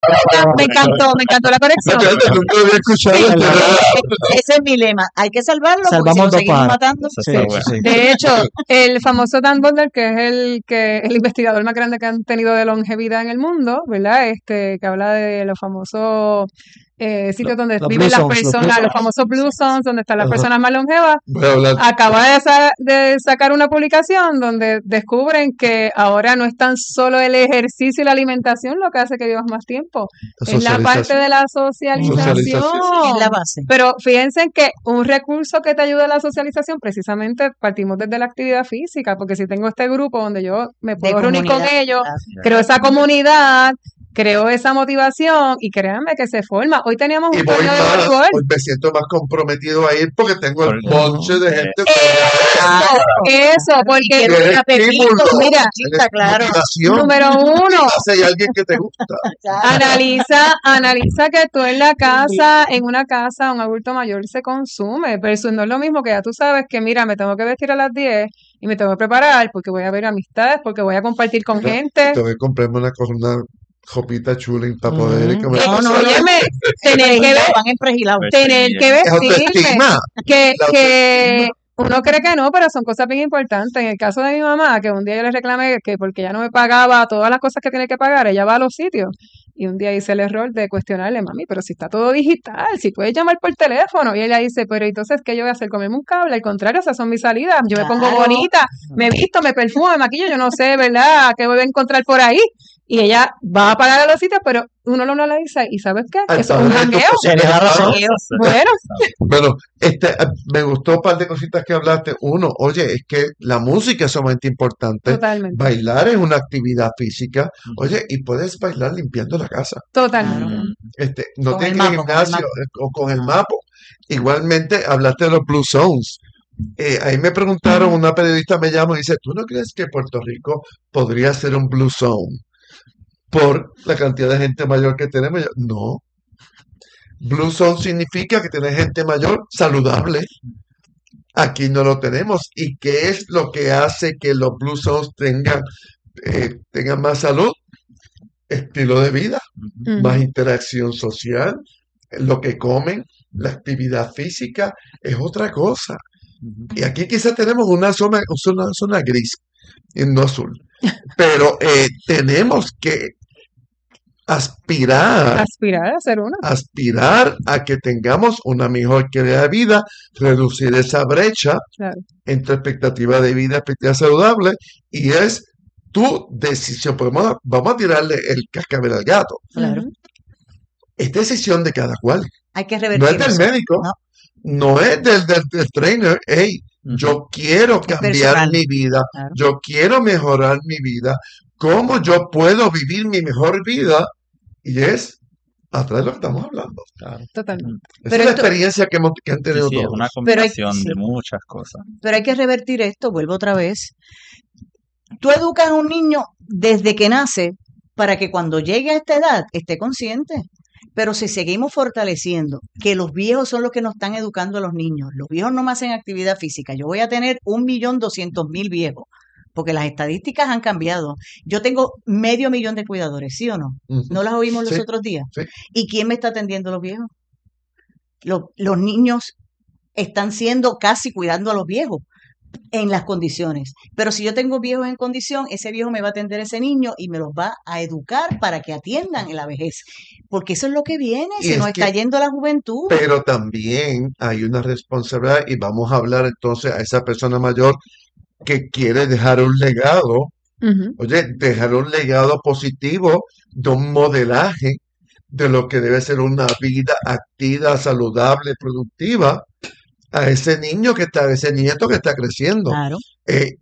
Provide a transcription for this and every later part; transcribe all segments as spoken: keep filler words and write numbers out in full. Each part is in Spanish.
Me encantó, me encantó la conexión. Nunca había escuchado Ese es mi lema. Hay que salvarlo porque si Salvamos lo dos seguimos pájaros. matando. Sí, está bueno. sí. De hecho, el famoso Dan Butler, que es el que el investigador más grande que han tenido de longevidad en el mundo, ¿verdad? Este, que habla de los famosos eh, sitios donde los viven blue las zones, los personas, blue los famosos blue zones, donde están las Ajá. personas más longevas. Voy a hablar. Acaba de, sa- de sacar una publicación donde descubren que ahora no es tan solo el ejercicio y la alimentación lo que hace que vivas más tiempo, La es la parte de la socialización. Socialización. Es la base. Pero fíjense que un recurso que te ayuda a la socialización, precisamente partimos desde la actividad física, porque si tengo este grupo donde yo me De puedo reunir con comunidad. ellos, Ah, creo esa comunidad, creo esa motivación y créanme que se forma. Hoy teníamos Y un voy torneo de más, voleibol. hoy me siento más comprometido a ir porque tengo el Porque- bonche de gente. Eso, eso, Y porque quiero ir a Pepito, estímulo, mira, eres chica, claro. motivación. número uno, Si hay alguien que te gusta. analiza, analiza que tú en la casa, en una casa, un adulto mayor se consume, pero eso no es lo mismo que ya tú sabes que, mira, me tengo que vestir a las diez y me tengo que preparar porque voy a ver amistades, porque voy a compartir con Mira, gente. Tengo que comprarme una cosa, una jopita chula para poder Ujú. comer. No, no, no. Óyeme, tener que, ve- Van empregilados. tener que Es vestirme, autoestima. que, La que uno cree que no, pero son cosas bien importantes. En el caso de mi mamá, que un día yo le reclamé que porque ella no me pagaba todas las cosas que tiene que pagar, ella va a los sitios. Y un día hice el error de cuestionarle, mami, pero si está todo digital, si puedes llamar por teléfono. Y ella dice, pero entonces, ¿qué yo voy a hacer? ¿Comerme un cable? Al contrario, esas son mis salidas. Yo me pongo Claro. bonita, me visto, me perfumo, me maquillo, yo no sé, ¿verdad? ¿Qué voy a encontrar por ahí? Y ella va a pagar a los sitios, pero uno lo analiza y ¿sabes qué? Al Eso es un padre de tu jangueo. cocina, Tienes razón. Bueno, Bueno, este, eh, me gustó un par de cositas que hablaste. Uno, oye, es que la música es sumamente importante. totalmente, Bailar es una actividad física. Oye, y puedes bailar limpiando la casa. totalmente. Mm, Este, no Con el tienes que ir al mapo, con el gimnasio eh, o con el mapo. Igualmente, hablaste de los Blue Zones. Eh, ahí me preguntaron, una periodista me llamó y dice, ¿tú no crees que Puerto Rico podría ser un Blue Zone por la cantidad de gente mayor que tenemos? Y yo, no. Blue Zone significa que tiene gente mayor saludable. Aquí no lo tenemos. ¿Y qué es lo que hace que los Blue Zones tengan, eh, tengan más salud? Estilo de vida, Ujú. más interacción social, lo que comen, la actividad física es otra cosa. Y aquí quizás tenemos una zona, una zona gris, y no azul. Pero eh, tenemos que aspirar, Aspirar a ser uno. aspirar a que tengamos una mejor calidad de vida, reducir esa brecha Claro. entre expectativa de vida y expectativa saludable, y es tu decisión. Porque vamos a, vamos a tirarle el cascabel al gato. Claro. Ujú. Es decisión de cada cual. Hay que No revertir es del eso. médico, No. no es del, del, del trainer. Hey, yo quiero cambiar personal. mi vida, Claro. yo quiero mejorar mi vida. ¿Cómo yo puedo vivir mi mejor vida? Y es a través de lo que estamos hablando. claro. Totalmente. Esa Pero es la esto- experiencia que, hemos, que han Sí, tenido sí, es todos. una Pero hay- combinación sí. de muchas cosas. Pero hay que revertir esto, vuelvo otra vez. Tú educas a un niño desde que nace para que cuando llegue a esta edad esté consciente. Pero si seguimos fortaleciendo que los viejos son los que nos están educando a los niños, los viejos no más hacen actividad física, yo voy a tener un millón doscientos mil viejos, porque las estadísticas han cambiado. Yo tengo medio millón de cuidadores, ¿sí o no? Ujú. ¿No las oímos los Sí, otros días? sí. ¿Y quién me está atendiendo a los viejos? Los, los niños están siendo casi cuidando a los viejos en las condiciones. Pero si yo tengo viejos en condición, ese viejo me va a atender a ese niño y me los va a educar para que atiendan en la vejez. Porque eso es lo que viene, Y se es nos está que- yendo la juventud. Pero también hay una responsabilidad y vamos a hablar entonces a esa persona mayor que quiere dejar un legado. Ujú. Oye, dejar un legado positivo de un modelaje de lo que debe ser una vida activa, saludable, productiva a ese niño que está, a ese nieto que está creciendo. Claro. Eh,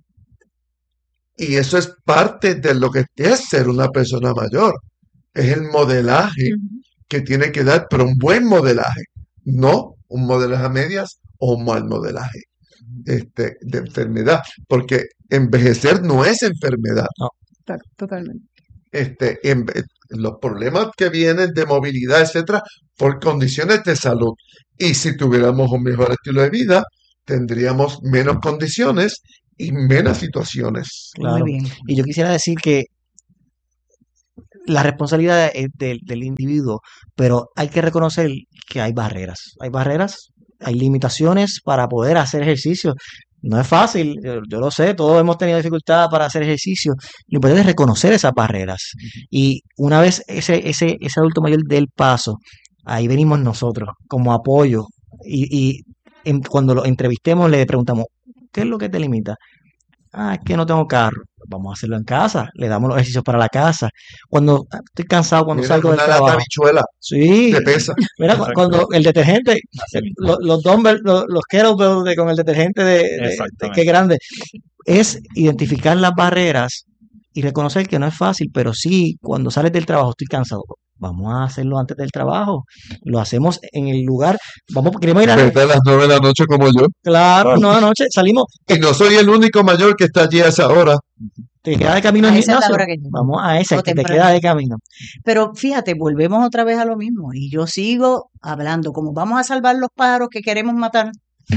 y eso es parte de lo que es ser una persona mayor. Es el modelaje Ujú. que tiene que dar, pero un buen modelaje, no un modelaje a medias o un mal modelaje este, de enfermedad, porque envejecer no es enfermedad. Ta- Totalmente. Este, enve- los problemas que vienen de movilidad, etcétera, por condiciones de salud. Y si tuviéramos un mejor estilo de vida, tendríamos menos condiciones y menos situaciones. Claro. Muy bien. Y yo quisiera decir que la responsabilidad es del, del individuo, pero hay que reconocer que hay barreras, hay barreras, hay limitaciones para poder hacer ejercicio. No es fácil, yo, yo lo sé, todos hemos tenido dificultad para hacer ejercicio. Lo importante es reconocer esas barreras. Y una vez ese, ese, ese adulto mayor dé el paso, ahí venimos nosotros como apoyo. Y, y en- cuando lo entrevistemos le preguntamos, ¿qué es lo que te limita? Ah, es que no tengo carro. Vamos a hacerlo en casa. Le damos los ejercicios para la casa. Cuando ah, estoy cansado, cuando Mira, salgo del una lata de trabajo. habichuela Sí, te pesa. mira, cu- Exacto. cuando el detergente, eh, lo- los dumbbells, los, los kettlebells de- con el detergente de, de- de- que Exactamente. es grande, es identificar las barreras y reconocer que no es fácil, pero sí, cuando sales del trabajo estoy cansado. Vamos a hacerlo antes del trabajo. Lo hacemos en el lugar. Vamos, queremos ir a Vete a las nueve de la noche como yo. claro, no anoche, salimos, Y no soy el único mayor que está allí a esa hora. te queda de camino A al esa es la gimnasio. hora que llego. Vamos a ese, O el que te temprano. queda de camino. Pero fíjate, volvemos otra vez a lo mismo. Y yo sigo hablando, como vamos a salvar los pájaros que queremos matar.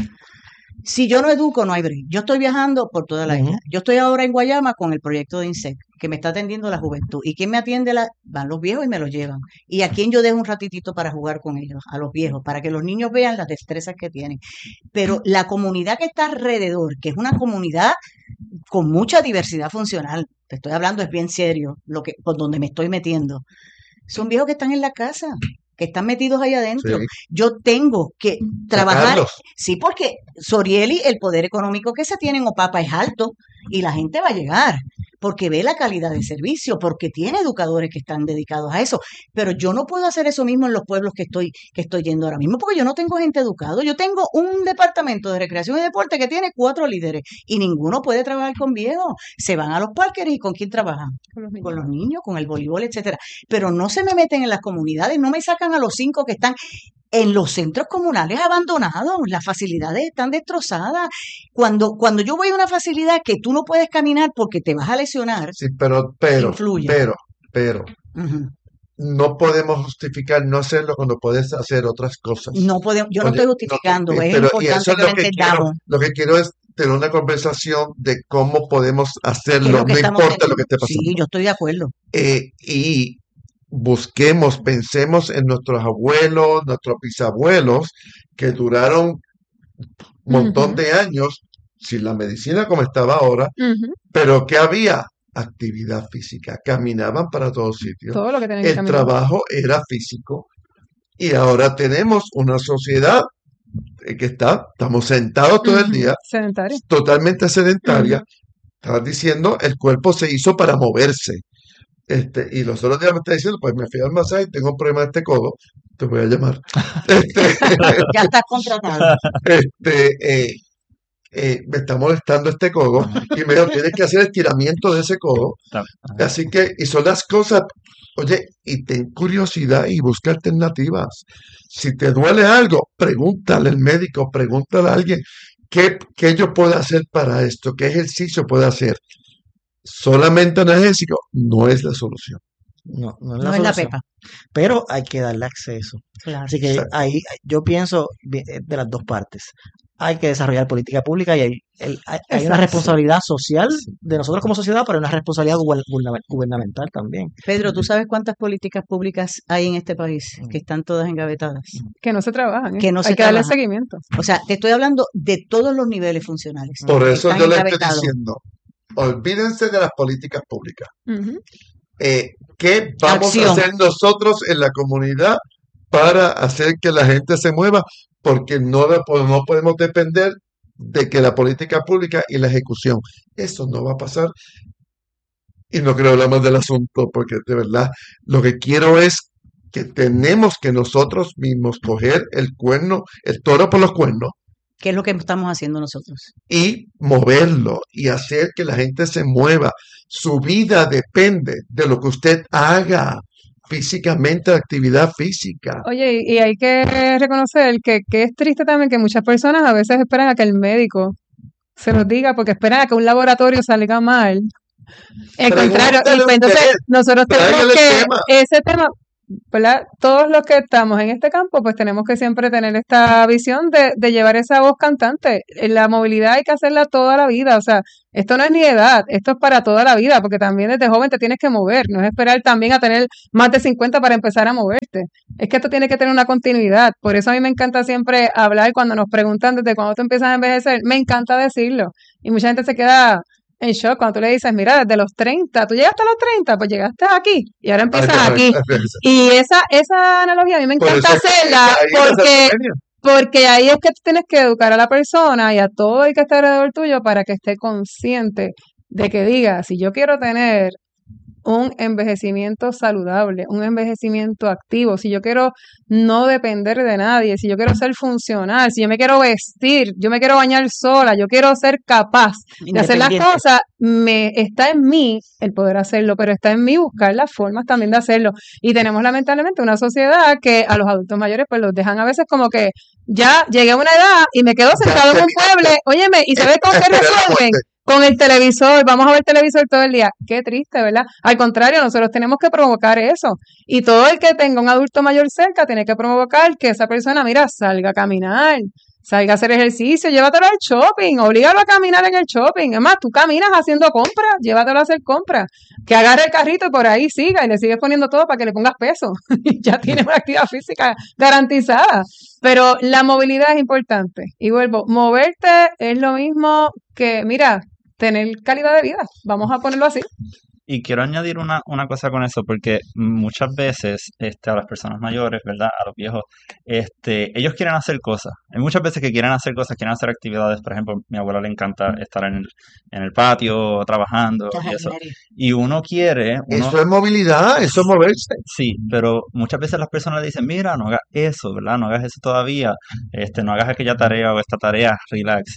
Si yo no educo, no hay break. Yo estoy viajando por toda la Ujú. isla. Yo estoy ahora en Guayama con el proyecto de INSEC, que me está atendiendo la juventud. ¿Y quién me atiende? La... Van los viejos y me los llevan. ¿Y a quién yo dejo un ratitito para jugar con ellos? A los viejos, para que los niños vean las destrezas que tienen. Pero la comunidad que está alrededor, que es una comunidad con mucha diversidad funcional, te estoy hablando, es bien serio, lo que, por donde me estoy metiendo. Son viejos que están en la casa, que están metidos ahí adentro. Sí. Yo tengo que trabajar, Sacarlos. sí, porque Sorieli, el poder económico que se tiene en Opapa es alto y la gente va a llegar porque ve la calidad de servicio, porque tiene educadores que están dedicados a eso. Pero yo no puedo hacer eso mismo en los pueblos que estoy, que estoy yendo ahora mismo, porque yo no tengo gente educada. Yo tengo un departamento de recreación y deporte que tiene cuatro líderes y ninguno puede trabajar con viejos. Se van a los parques y ¿con quién trabajan? Con los niños. Con los niños, con el voleibol, etcétera. Pero no se me meten en las comunidades, no me sacan a los cinco que están en los centros comunales abandonados, las facilidades están destrozadas. Cuando, cuando yo voy a una facilidad que tú no puedes caminar porque te vas a lesionar, Sí, pero, pero, Influye. pero, pero, ujú, no podemos justificar no hacerlo cuando puedes hacer otras cosas. no podemos, yo no Oye, estoy justificando, no, es pero- y importante eso es que lo lo que quiero, entendamos. lo que quiero es tener una conversación de cómo podemos ¿Qué es hacerlo, lo que no estamos importa lo teniendo? que esté pasando. Sí, yo estoy de acuerdo. Eh, y busquemos, pensemos en nuestros abuelos, nuestros bisabuelos, que duraron un montón Ujú. de años sin la medicina como estaba ahora, Ujú. pero que había actividad física, caminaban para todos sitios, Todo lo que tienen que el caminar. trabajo era físico y ahora tenemos una sociedad eh, que está, estamos sentados todo el Ujú. día, Sedentario. totalmente sedentaria. Ujú. Estabas diciendo, el cuerpo se hizo para moverse. Este, y los otros días me está diciendo, pues me fui al masaje, tengo un problema de este codo, te voy a llamar. Este, Ya estás contratado. este, eh, eh, me está molestando este codo y me dijo, tienes que hacer estiramiento de ese codo. Así que, y son las cosas, oye, y ten curiosidad y busca alternativas. Si te duele algo, pregúntale al médico, pregúntale a alguien, ¿qué, qué yo puedo hacer para esto? ¿Qué ejercicio puedo hacer? Solamente analgésico no es la solución. No, no es No la es la solución. pepa. Pero hay que darle acceso. Claro. Así que Exacto. ahí yo pienso bi- eh, de las dos partes. Hay que desarrollar política pública y hay, el- hay- hay una Exacto. responsabilidad social de nosotros como sociedad, pero hay una responsabilidad guber- guberna- gubernamental también. Pedro, ¿tú sabes cuántas políticas públicas hay en este país que están todas engavetadas? Que no se trabajan. ¿eh? Que no Hay se que darle trabajan. seguimiento. O sea, te estoy hablando de todos los niveles funcionales. Por que eso están yo le estoy engavetados. diciendo, olvídense de las políticas públicas. Ujú. Eh, ¿qué vamos Acción. a hacer nosotros en la comunidad para hacer que la gente se mueva? Porque no, de- pues, no podemos depender de que la política pública y la ejecución. Eso no va a pasar. Y no quiero hablar más del asunto porque de verdad lo que quiero es que tenemos que nosotros mismos coger el cuerno, el toro por los cuernos ¿Qué es lo que estamos haciendo nosotros? y moverlo y hacer que la gente se mueva. Su vida depende de lo que usted haga físicamente, de actividad física. Oye, y, y hay que reconocer que, que es triste también que muchas personas a veces esperan a que el médico se los diga porque esperan a que un laboratorio salga mal. El contrario, y Pregúntale pues entonces usted, nosotros tenemos tráigale el que tema. ese tema, ¿verdad? Todos los que estamos en este campo, pues tenemos que siempre tener esta visión de, de llevar esa voz cantante. En la movilidad hay que hacerla toda la vida, o sea, esto no es ni edad, esto es para toda la vida, porque también desde joven te tienes que mover, no es esperar también a tener más de cincuenta para empezar a moverte. Es que esto tiene que tener una continuidad, por eso a mí me encanta siempre hablar cuando nos preguntan desde cuándo tú empiezas a envejecer, me encanta decirlo, y mucha gente se queda en shock cuando tú le dices, mira, desde los treinta, tú llegaste a los treinta, pues llegaste aquí y ahora Ay, empiezas qué aquí. bueno. Y esa, esa analogía a mí me Por encanta eso es que hacerla ahí la porque, sarcopenia. porque ahí es que tú tienes que educar a la persona y a todo el que esté alrededor tuyo para que esté consciente de que diga, si yo quiero tener un envejecimiento saludable, un envejecimiento activo, si yo quiero no depender de nadie, si yo quiero ser funcional, si yo me quiero vestir, yo me quiero bañar sola, yo quiero ser capaz de hacer las Independiente. cosas, me está en mí el poder hacerlo, pero está en mí buscar las formas también de hacerlo. Y tenemos lamentablemente una sociedad que a los adultos mayores pues los dejan a veces como que ya llegué a una edad y me quedo Ya sentado en un terminaste. pueblo, óyeme, y se ve con qué Esperé la resuelven. muerte. Con el televisor, vamos a ver televisor todo el día. Qué triste, ¿verdad? Al contrario, nosotros tenemos que provocar eso. Y todo el que tenga un adulto mayor cerca tiene que provocar que esa persona, mira, salga a caminar, salga a hacer ejercicio, llévatelo al shopping, oblígalo a caminar en el shopping. Es más, tú caminas haciendo compras, llévatelo a hacer compras. Que agarre el carrito y por ahí siga y le sigues poniendo todo para que le pongas peso. Y ya tiene una actividad física garantizada. Pero la movilidad es importante. Y vuelvo, moverte es lo mismo que, mira, tener calidad de vida. Vamos a ponerlo así. Y quiero añadir una, una cosa con eso, porque muchas veces este, a las personas mayores, ¿verdad? A los viejos, este, ellos quieren hacer cosas. Hay muchas veces que quieren hacer cosas, quieren hacer actividades. Por ejemplo, a mi abuela le encanta estar en el, en el patio, trabajando y eso. Y uno quiere, uno, Eso es movilidad, eso es moverse. sí, pero muchas veces las personas le dicen, mira, no hagas eso, ¿verdad? No hagas eso todavía, este, no hagas aquella tarea o esta tarea, relax.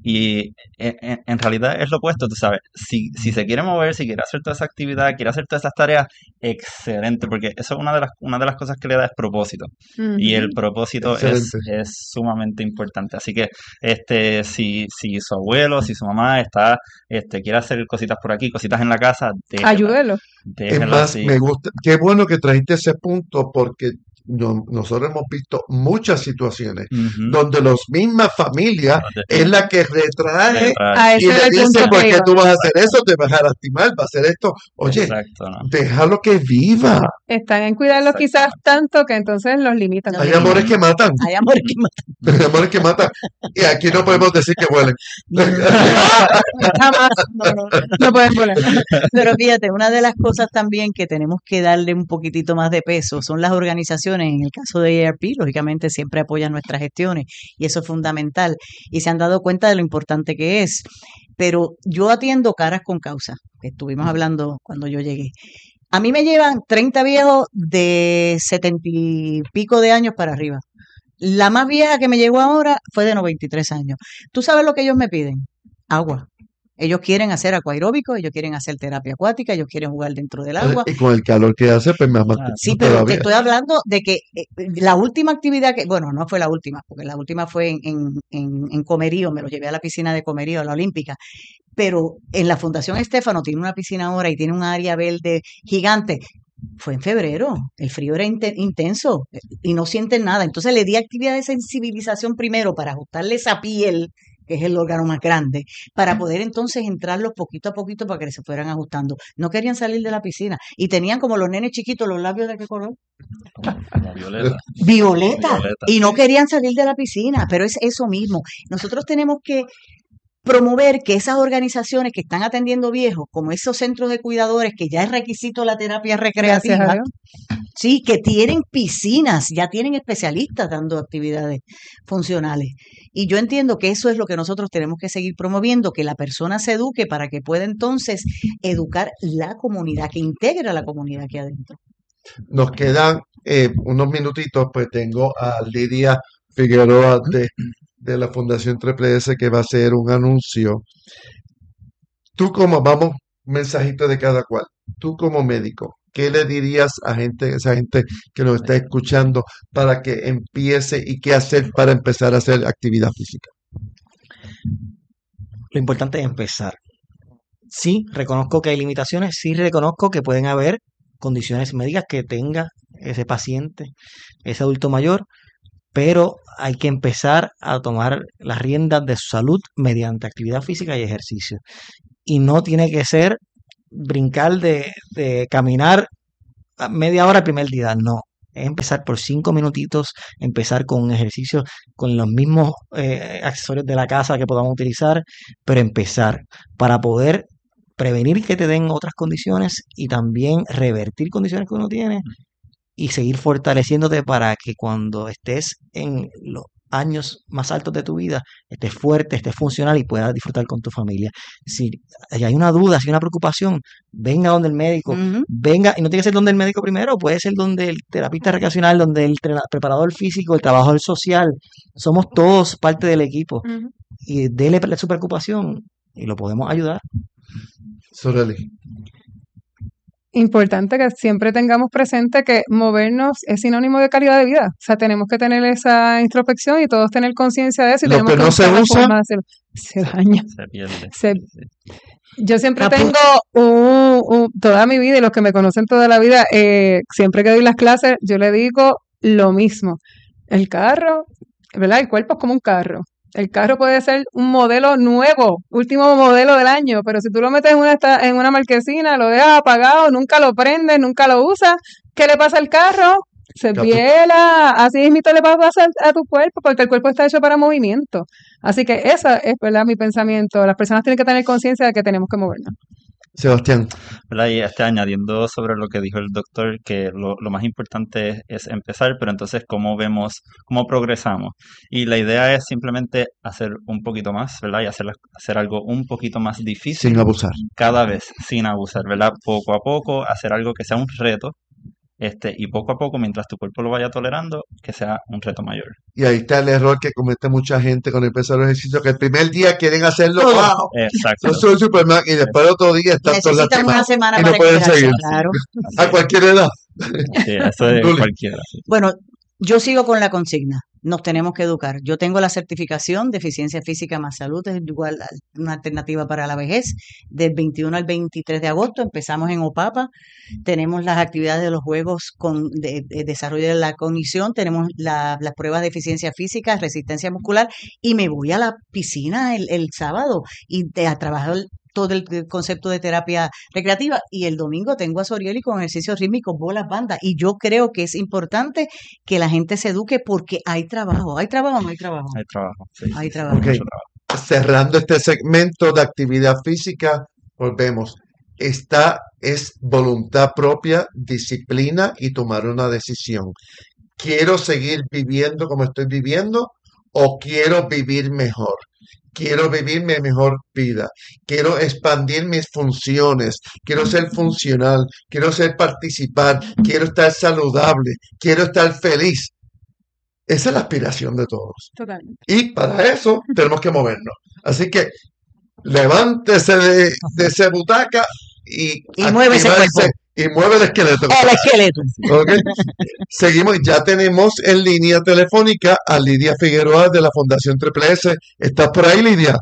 Y en, en- en realidad es lo opuesto, tú sabes. Si, si se quiere mover, si quiere hacer toda esa actividad, quiere hacer todas esas tareas, excelente, porque eso es una de las, una de las cosas que le da es propósito. Y el Ujú. propósito es, Excelente. es sumamente importante. Así que este, si, si su abuelo, si su mamá está, este, quiere hacer cositas por aquí, cositas en la casa, déjela, Ayúdelo. Es déjela más, así. me gusta, qué bueno que trajiste ese punto porque no- nosotros hemos visto muchas situaciones Ujú. donde las mismas familias Los es la definen, que retrae retrae. A y ese le era el dice, punto ¿por que qué iba. tú vas a hacer eso? Te vas a lastimar, vas a hacer esto. Oye, Exacto, ¿no? déjalo que viva. Están en cuidarlos quizás Exactamente. tanto que entonces los limitan. Los Hay limitan. amores que matan, Hay amores que matan. hay amores que matan. Y aquí no podemos decir que huelen. No, no, no, Jamás. no, no, no, no. No pueden volar. Pero fíjate, una de las cosas también que tenemos que darle un poquitito más de peso son las organizaciones. En el caso de A R P, lógicamente siempre apoyan nuestras gestiones y eso es fundamental. Y se han dado cuenta de lo importante que es. Pero yo atiendo caras con causa, que estuvimos hablando cuando yo llegué. A mí me llevan treinta viejos de setenta y pico de años para arriba. La más vieja que me llegó ahora fue de noventa y tres años. ¿Tú sabes lo que ellos me piden? Agua. Ellos quieren hacer acuaeróbico, ellos quieren hacer terapia acuática, ellos quieren jugar dentro del agua. Y con el calor que hace, pues más, más Claro. Sí, pero te todavía. estoy hablando de que eh, la última actividad que, bueno, no fue la última, porque la última fue en, en, en, en Comerío, me lo llevé a la piscina de Comerío, a la Olímpica, pero en la Fundación Estéfano tiene una piscina ahora y tiene un área verde gigante. Fue en febrero, el frío era inte- intenso eh, y no sienten nada. Entonces le di actividad de sensibilización primero para ajustarle esa piel, que es el órgano más grande, para poder entonces entrarlos poquito a poquito para que se fueran ajustando. No querían salir de la piscina y tenían como los nenes chiquitos los labios de qué color? Como, como Violeta. Violeta. Violeta. Y no querían salir de la piscina, pero es eso mismo. Nosotros tenemos que promover que esas organizaciones que están atendiendo viejos, como esos centros de cuidadores, que ya es requisito la terapia Gracias a recreativa, Dios. sí, que tienen piscinas, ya tienen especialistas dando actividades funcionales. Y yo entiendo que eso es lo que nosotros tenemos que seguir promoviendo, que la persona se eduque para que pueda entonces educar la comunidad, que integre a la comunidad aquí adentro. Nos quedan eh, unos minutitos, pues tengo a Lidia Figueroa de, de la Fundación Triple S que va a hacer un anuncio. Tú como, vamos, un mensajito de cada cual. Tú como médico, ¿qué le dirías a gente, esa gente que nos está escuchando para que empiece y qué hacer para empezar a hacer actividad física? Lo importante es empezar. Sí, reconozco que hay limitaciones, sí reconozco que pueden haber condiciones médicas que tenga ese paciente, ese adulto mayor, pero hay que empezar a tomar las riendas de su salud mediante actividad física y ejercicio. Y no tiene que ser brincar de, de caminar a media hora el primer día, no. Es empezar por cinco minutitos, empezar con un ejercicio con los mismos eh, accesorios de la casa que podamos utilizar, pero empezar para poder prevenir que te den otras condiciones y también revertir condiciones que uno tiene y seguir fortaleciéndote para que cuando estés en los años más altos de tu vida, estés fuerte, estés funcional y puedas disfrutar con tu familia. Si hay una duda, si hay una preocupación, venga donde el médico, Ujú. venga, y no tiene que ser donde el médico primero, puede ser donde el terapista recreacional, donde el trena- preparador físico, el trabajador social, somos todos parte del equipo Ujú. y dele pre- su preocupación y lo podemos ayudar. Soreli. Importante que siempre tengamos presente que movernos es sinónimo de calidad de vida. O sea, tenemos que tener esa introspección y todos tener conciencia de eso y Lo tenemos que que no se buscar la usa, forma de hacerlo. Se daña. Se pierde. Se- Sí, sí. Yo siempre Apu- tengo un, un- toda mi vida y los que me conocen toda la vida, eh, siempre que doy las clases, yo le digo lo mismo. El carro, ¿verdad? El cuerpo es como un carro. El carro puede ser un modelo nuevo, último modelo del año, pero si tú lo metes en una, esta- en una marquesina, lo dejas apagado, nunca lo prendes, nunca lo usas, ¿qué le pasa al carro? Se Caput. piela, así mismo le va a pasar a tu cuerpo, porque el cuerpo está hecho para movimiento. Así que esa es, ¿verdad?, mi pensamiento. Las personas tienen que tener conciencia de que tenemos que movernos. Sebastián. ¿Verdad? Y este, añadiendo sobre lo que dijo el doctor, que lo, lo más importante es, es empezar, pero entonces cómo vemos, cómo progresamos. Y la idea es simplemente hacer un poquito más, ¿verdad? Y hacer, las- hacer algo un poquito más Sin difícil abusar. cada vez, sin abusar, ¿verdad? Poco a poco, hacer algo que sea un reto, este, y poco a poco, mientras tu cuerpo lo vaya tolerando, que sea un reto mayor. Y ahí está el error que comete mucha gente con empezar los ejercicios, que el primer día quieren hacerlo, Todo. wow, Exacto. yo soy Superman, y después el otro día están todos Necesitan una lastimados semana y para no pueden recuperarse, seguir. claro. Así A es. cualquier edad. Sí, eso es Luli. cualquiera. Sí. Bueno, yo sigo con la consigna. Nos tenemos que educar. Yo tengo la certificación de eficiencia física más salud, es igual a una alternativa para la vejez. Del veintiuno al veintitrés de agosto empezamos en Opapa. Tenemos las actividades de los juegos con de, de desarrollo de la cognición, tenemos la- las pruebas de eficiencia física, resistencia muscular y me voy a la piscina el, el sábado y de- a trabajar todo el el concepto de terapia recreativa y el domingo tengo a Sorieli con ejercicios rítmicos, bolas, bandas y yo creo que es importante que la gente se eduque porque hay trabajo, hay trabajo, no hay trabajo, Hay trabajo. Sí, hay sí, sí, trabajo. Ok. mucho trabajo. Cerrando este segmento de actividad física, volvemos. Esta es voluntad propia, disciplina y tomar una decisión. ¿Quiero seguir viviendo como estoy viviendo o quiero vivir mejor? Quiero vivir mi mejor vida. Quiero expandir mis funciones. Quiero ser funcional. Quiero ser participar. Quiero estar saludable. Quiero estar feliz. Esa es la aspiración de todos. Totalmente. Y para eso tenemos que movernos. Así que levántese de, de esa butaca y, Y mueve ese activarse cuerpo. y mueve el esqueleto. El esqueleto. ¿Ok? Seguimos, ya tenemos en línea telefónica a Lidia Figueroa de la Fundación Triple S. ¿Estás por ahí, Lidia?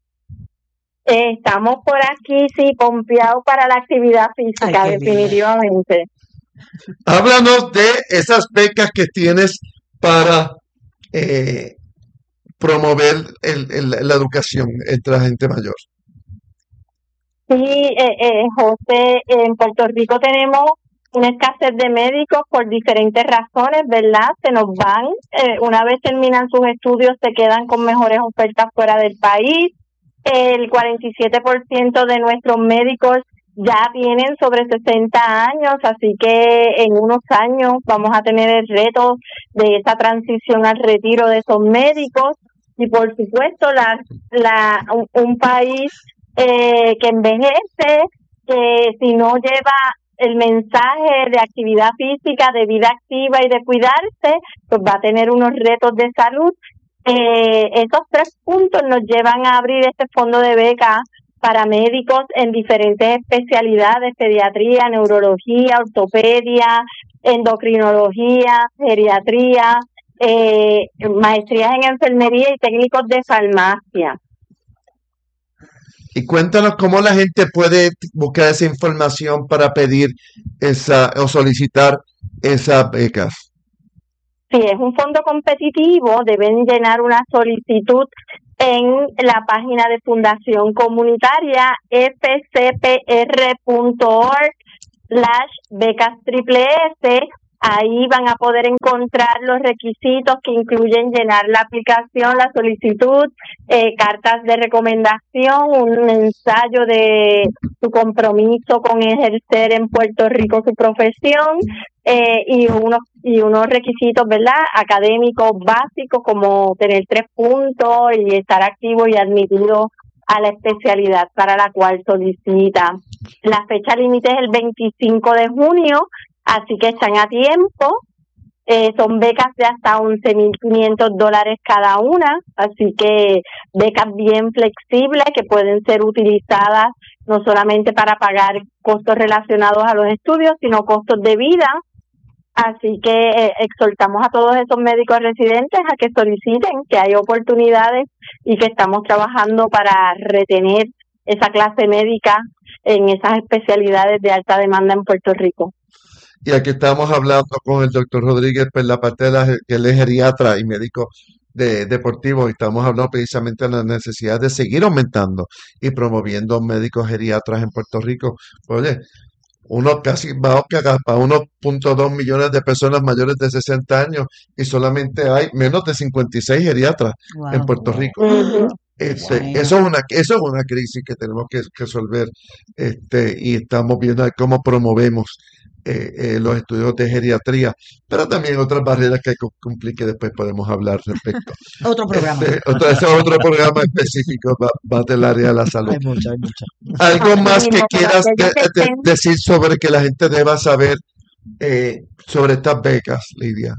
Eh, Estamos por aquí, sí, pompeados para la actividad Ay, física, qué linda. definitivamente. Háblanos de esas becas que tienes para eh, promover el- el- la educación entre la gente mayor. Sí, eh, eh, José, en Puerto Rico tenemos una escasez de médicos por diferentes razones, ¿verdad? Se nos van, eh, una vez terminan sus estudios, se quedan con mejores ofertas fuera del país. El cuarenta y siete por ciento de nuestros médicos ya tienen sobre sesenta años, así que en unos años vamos a tener el reto de esa transición al retiro de esos médicos y por supuesto la, la un, un país eh, que envejece, que si no lleva el mensaje de actividad física, de vida activa y de cuidarse, pues va a tener unos retos de salud. Eh, esos tres puntos nos llevan a abrir este fondo de becas para médicos en diferentes especialidades: pediatría, neurología, ortopedia, endocrinología, geriatría, eh, maestrías en enfermería y técnicos de farmacia. Y cuéntanos cómo la gente puede buscar esa información para pedir esa o solicitar esas becas? Si es un fondo competitivo, deben llenar una solicitud en la página de Fundación Comunitaria f c p r punto org slash becas triple S. Ahí van a poder encontrar los requisitos que incluyen llenar la aplicación, la solicitud, eh, cartas de recomendación, un ensayo de su compromiso con ejercer en Puerto Rico su profesión eh, y unos y unos requisitos, ¿verdad? Académicos básicos como tener tres puntos y estar activo y admitido a la especialidad para la cual solicita. La fecha límite es el veinticinco de junio. Así que están a tiempo, eh, son becas de hasta once mil quinientos dólares cada una, así que becas bien flexibles que pueden ser utilizadas no solamente para pagar costos relacionados a los estudios, sino costos de vida. Así que eh, exhortamos a todos esos médicos residentes a que soliciten, que hay oportunidades y que estamos trabajando para retener esa clase médica en esas especialidades de alta demanda en Puerto Rico. Y aquí estamos hablando con el doctor Rodríguez, pues la parte de la, que él es geriatra y médico de, deportivo, y estamos hablando precisamente de la necesidad de seguir aumentando y promoviendo médicos geriatras en Puerto Rico. Oye, uno casi va a uno punto dos millones de personas mayores de sesenta años y solamente hay menos de cincuenta y seis geriatras Wow. en Puerto Rico. Ujú. Este, Bueno. eso es una, eso es una crisis que tenemos que resolver, este, y estamos viendo cómo promovemos eh, eh, los estudios de geriatría, pero también otras barreras que hay que cumplir que después podemos hablar respecto. Otro programa. Este, otro, ese es otro programa específico va, va del área de la salud. Hay mucha, hay mucha. ¿Algo más que Mismo, pero quieras de- aquellos que de- estén- decir sobre que la gente deba saber eh, sobre estas becas, Lidia?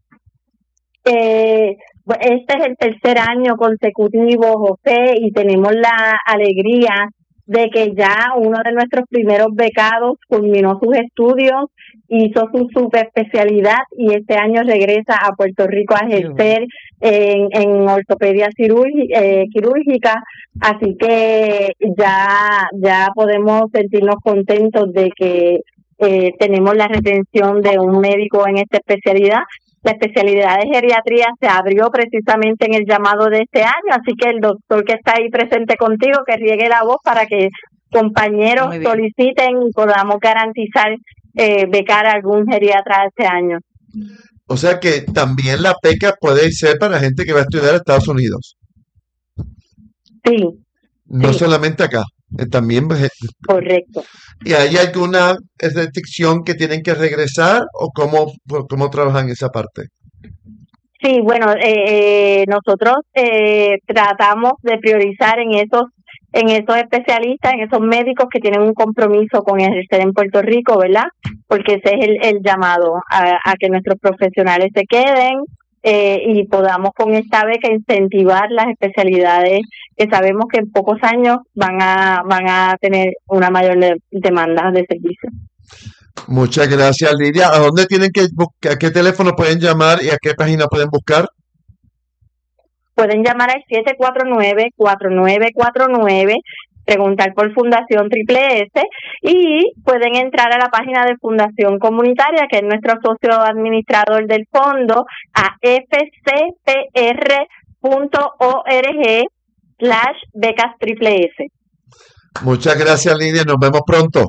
Eh, bu- este es el tercer año consecutivo, José, y tenemos la alegría de que ya uno de nuestros primeros becados culminó sus estudios, hizo su subespecialidad y este año regresa a Puerto Rico a ejercer en, en ortopedia cirurgi- eh, quirúrgica. Así que ya, ya podemos sentirnos contentos de que eh, tenemos la retención de un médico en esta especialidad. La especialidad de geriatría se abrió precisamente en el llamado de este año, así que el doctor que está ahí presente contigo, que riegue la voz para que compañeros Muy bien. soliciten y podamos garantizar eh, becar a algún geriatra este año. O sea que también la beca puede ser para gente que va a estudiar a Estados Unidos, Sí, no Sí. solamente acá, eh, también. eh, correcto. ¿Y hay alguna restricción que tienen que regresar o cómo, cómo trabajan esa parte? Sí, bueno, eh, eh, nosotros eh, tratamos de priorizar en esos en esos especialistas, en esos médicos que tienen un compromiso con ejercer en Puerto Rico, ¿verdad? Porque ese es el, el llamado a, a que nuestros profesionales se queden eh, y podamos con esta beca incentivar las especialidades que sabemos que en pocos años van a van a tener una mayor de- demanda de servicio. Muchas gracias, Lidia. ¿A dónde tienen que buscar? ¿A qué teléfono pueden llamar y a qué página pueden buscar? Pueden llamar al siete cuatro nueve, cuatro nueve cuatro nueve, preguntar por Fundación Triple S y pueden entrar a la página de Fundación Comunitaria, que es nuestro socio administrador del fondo, a f c p r punto org slash becas triple S. Muchas gracias, Lidia. Nos vemos pronto.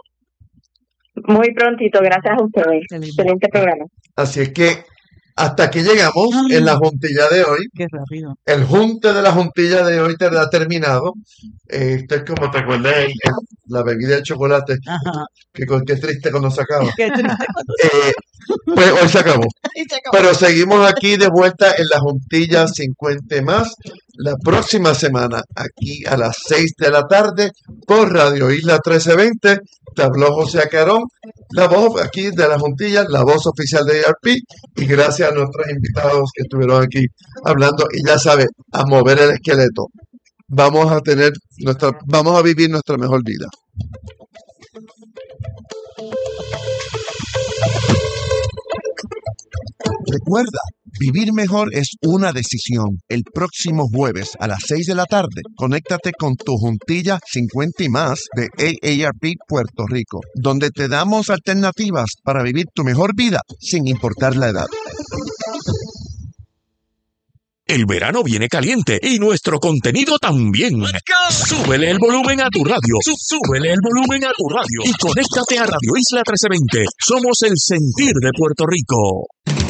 Muy prontito, gracias a ustedes. Qué lindo. Excelente programa. Así es que hasta aquí llegamos en la juntilla de hoy. Qué rápido. El junte de la juntilla de hoy te ha terminado. Eh, esto es como te acuerdas el- el- la bebida de chocolate, Ajá. que con qué triste cuando se acaba. Qué triste cuando Eh, pues hoy se acabó. se acabó. Pero seguimos aquí de vuelta en la juntilla cincuenta más la próxima semana, aquí a las seis de la tarde por Radio Isla trece veinte. Te habló José Acarón, la voz aquí de la juntilla, la voz oficial de A R P, y gracias a nuestros invitados que estuvieron aquí hablando. Y ya sabes, a mover el esqueleto. Vamos a tener nuestra, vamos a vivir nuestra mejor vida. Recuerda, Vivir mejor es una decisión. El próximo jueves a las seis de la tarde, conéctate con tu juntilla cincuenta y más de A A R P Puerto Rico, donde te damos alternativas para vivir tu mejor vida sin importar la edad. El verano viene caliente y nuestro contenido también. Súbele el volumen a tu radio. Súbele el volumen a tu radio. Y conéctate a Radio Isla trece veinte. Somos el sentir de Puerto Rico.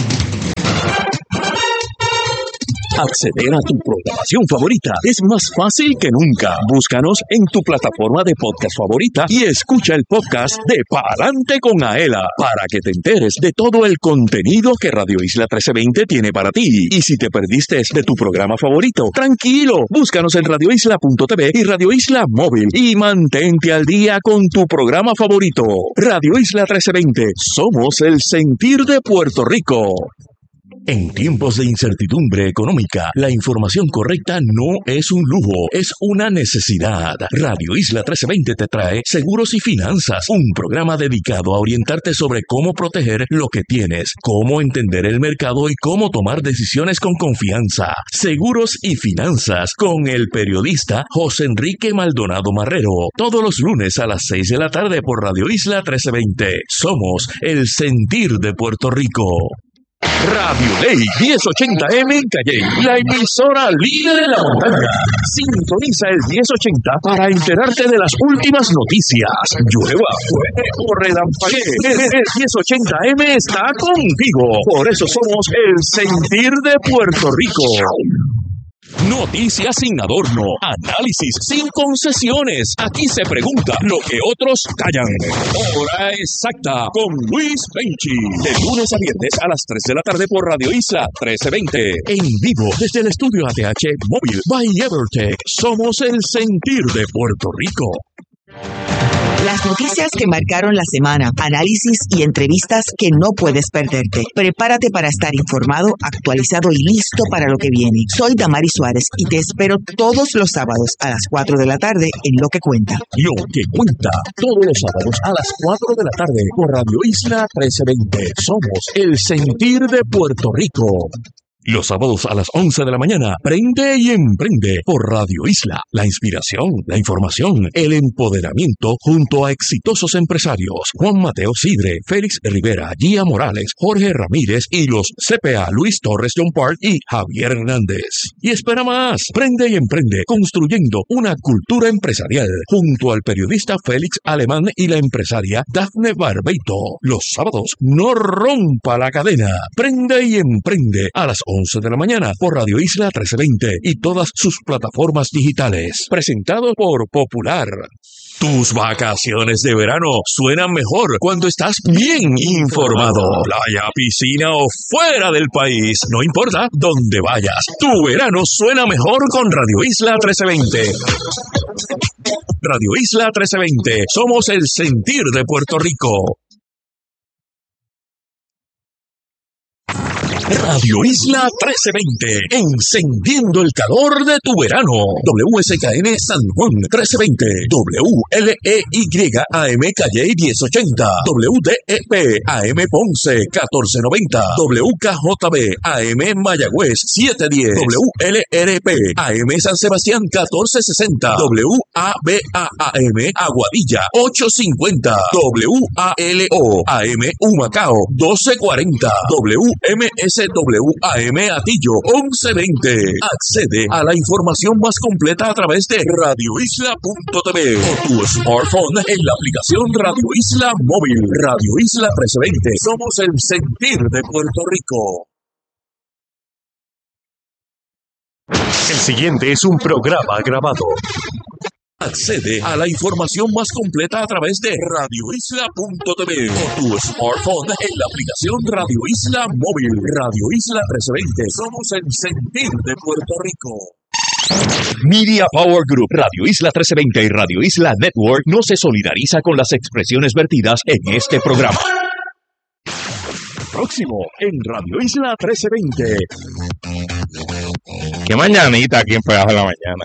Acceder a tu programación favorita es más fácil que nunca. Búscanos en tu plataforma de podcast favorita y escucha el podcast de Pa'lante con Aela para que te enteres de todo el contenido que Radio Isla trece veinte tiene para ti. Y si te perdiste de tu programa favorito, tranquilo, búscanos en radio isla punto t v y Radio Isla Móvil y mantente al día con tu programa favorito. Radio Isla trece veinte, somos el sentir de Puerto Rico. En tiempos de incertidumbre económica, la información correcta no es un lujo, es una necesidad. Radio Isla trece veinte te trae Seguros y Finanzas, un programa dedicado a orientarte sobre cómo proteger lo que tienes, cómo entender el mercado y cómo tomar decisiones con confianza. Seguros y Finanzas con el periodista José Enrique Maldonado Marrero, todos los lunes a las seis de la tarde por Radio Isla trece veinte. Somos el sentir de Puerto Rico. Radio Ley diez ochenta M en Calley, la emisora líder de la montaña. Sintoniza el diez ochenta para enterarte de las últimas noticias. Llueva, fuerte o relampaguee, el, el diez ochenta M está contigo. Por eso somos el sentir de Puerto Rico. Noticias sin adorno, análisis sin concesiones. Aquí se pregunta lo que otros callan. Hora exacta con Luis Benchi. De lunes a viernes a las tres de la tarde por Radio Isla trece veinte. En vivo desde el estudio A T H Móvil by Evertech. Somos el sentir de Puerto Rico. Las noticias que marcaron la semana, análisis y entrevistas que no puedes perderte. Prepárate para estar informado, actualizado y listo para lo que viene. Soy Damari Suárez y te espero todos los sábados a las cuatro de la tarde en Lo que Cuenta. Lo que Cuenta, todos los sábados a las cuatro de la tarde por Radio Isla trece veinte. Somos el sentir de Puerto Rico. Los sábados a las once de la mañana, Prende y Emprende por Radio Isla. La inspiración, la información, el empoderamiento junto a exitosos empresarios. Juan Mateo Sidre, Félix Rivera, Gia Morales, Jorge Ramírez y los C P A Luis Torres John Park y Javier Hernández. Y espera más, Prende y Emprende, construyendo una cultura empresarial junto al periodista Félix Alemán y la empresaria Dafne Barbeito. Los sábados, no rompa la cadena. Prende y Emprende a las once de la mañana por Radio Isla trece veinte y todas sus plataformas digitales. Presentado por Popular. Tus vacaciones de verano suenan mejor cuando estás bien informado. Playa, piscina o fuera del país, no importa dónde vayas. Tu verano suena mejor con Radio Isla trece veinte. Radio Isla trece veinte. Somos el sentir de Puerto Rico. Radio Isla trece veinte, encendiendo el calor de tu verano. W S K N San Juan trece veinte, W L E Y A M Calley diez ochenta, W D E P A M Ponce catorce noventa, W K J B A M Mayagüez siete diez, W L R P A M San Sebastián catorce sesenta, W A B A A M Aguadilla ocho cincuenta, W A L O A M Humacao doce cuarenta, W M S W A M Atillo once veinte. Accede a la información más completa a través de radio isla punto t v o tu smartphone en la aplicación Radio Isla Móvil. Radio Isla trece veinte. Somos el sentir de Puerto Rico. El siguiente es un programa grabado. Accede a la información más completa a través de radio isla punto t v o tu smartphone en la aplicación Radio Isla Móvil. Radio Isla trece veinte. Somos el sentir de Puerto Rico. Media Power Group, Radio Isla trece veinte y Radio Isla Network no se solidariza con las expresiones vertidas en este programa. Próximo en Radio Isla trece veinte. Qué mañanita aquí en Pegajo en la Mañana.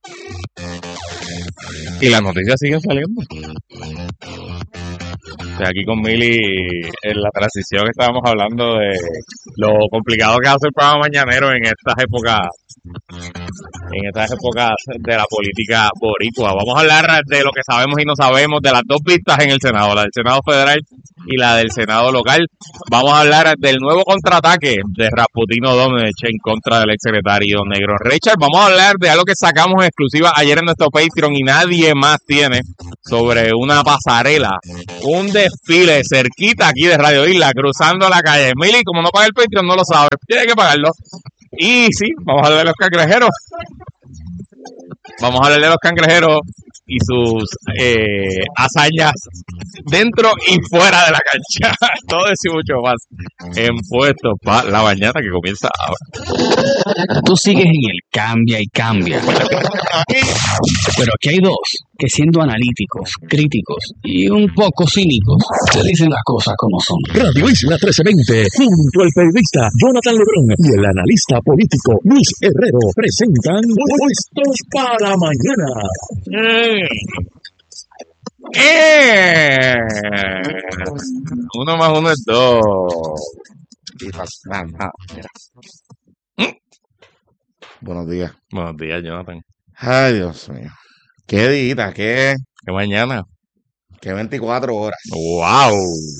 Y las noticias siguen saliendo. O sea, aquí con Mili, en la transición estábamos hablando de lo complicado que hace el programa mañanero en estas épocas, en estas épocas de la política boricua. Vamos a hablar de lo que sabemos y no sabemos, de las dos vistas en el Senado, la del Senado Federal y la del Senado Local. Vamos a hablar del nuevo contraataque de Rasputino Domnech en contra del exsecretario Negro Richard. Vamos a hablar de algo que sacamos en exclusiva ayer en nuestro Patreon y nadie más tiene, sobre una pasarela, un desfile cerquita aquí de Radio Isla, cruzando la calle. Mili, como no paga el Patreon, no lo sabe, tiene que pagarlo. Y sí, vamos a hablar de los cangrejeros. Vamos a hablar de los cangrejeros y sus eh, hazañas dentro y fuera de la cancha. Todo eso y mucho más en Puestos para la Mañana, que comienza ahora. Tú sigues en el cambia y cambia. Pero aquí hay dos que, siendo analíticos, críticos y un poco cínicos, te dicen las cosas como son. Radio Isla trece veinte, junto al periodista Jonathan Lebrón y el analista político Luis Herrero, presentan Puestos para la Mañana. Eh, uno más uno es dos. Y pasa, nada, mira. Buenos días. Buenos días, Jonathan. Ay, Dios mío. Qué día, qué, ¿Qué mañana? qué veinticuatro horas. ¡Wow!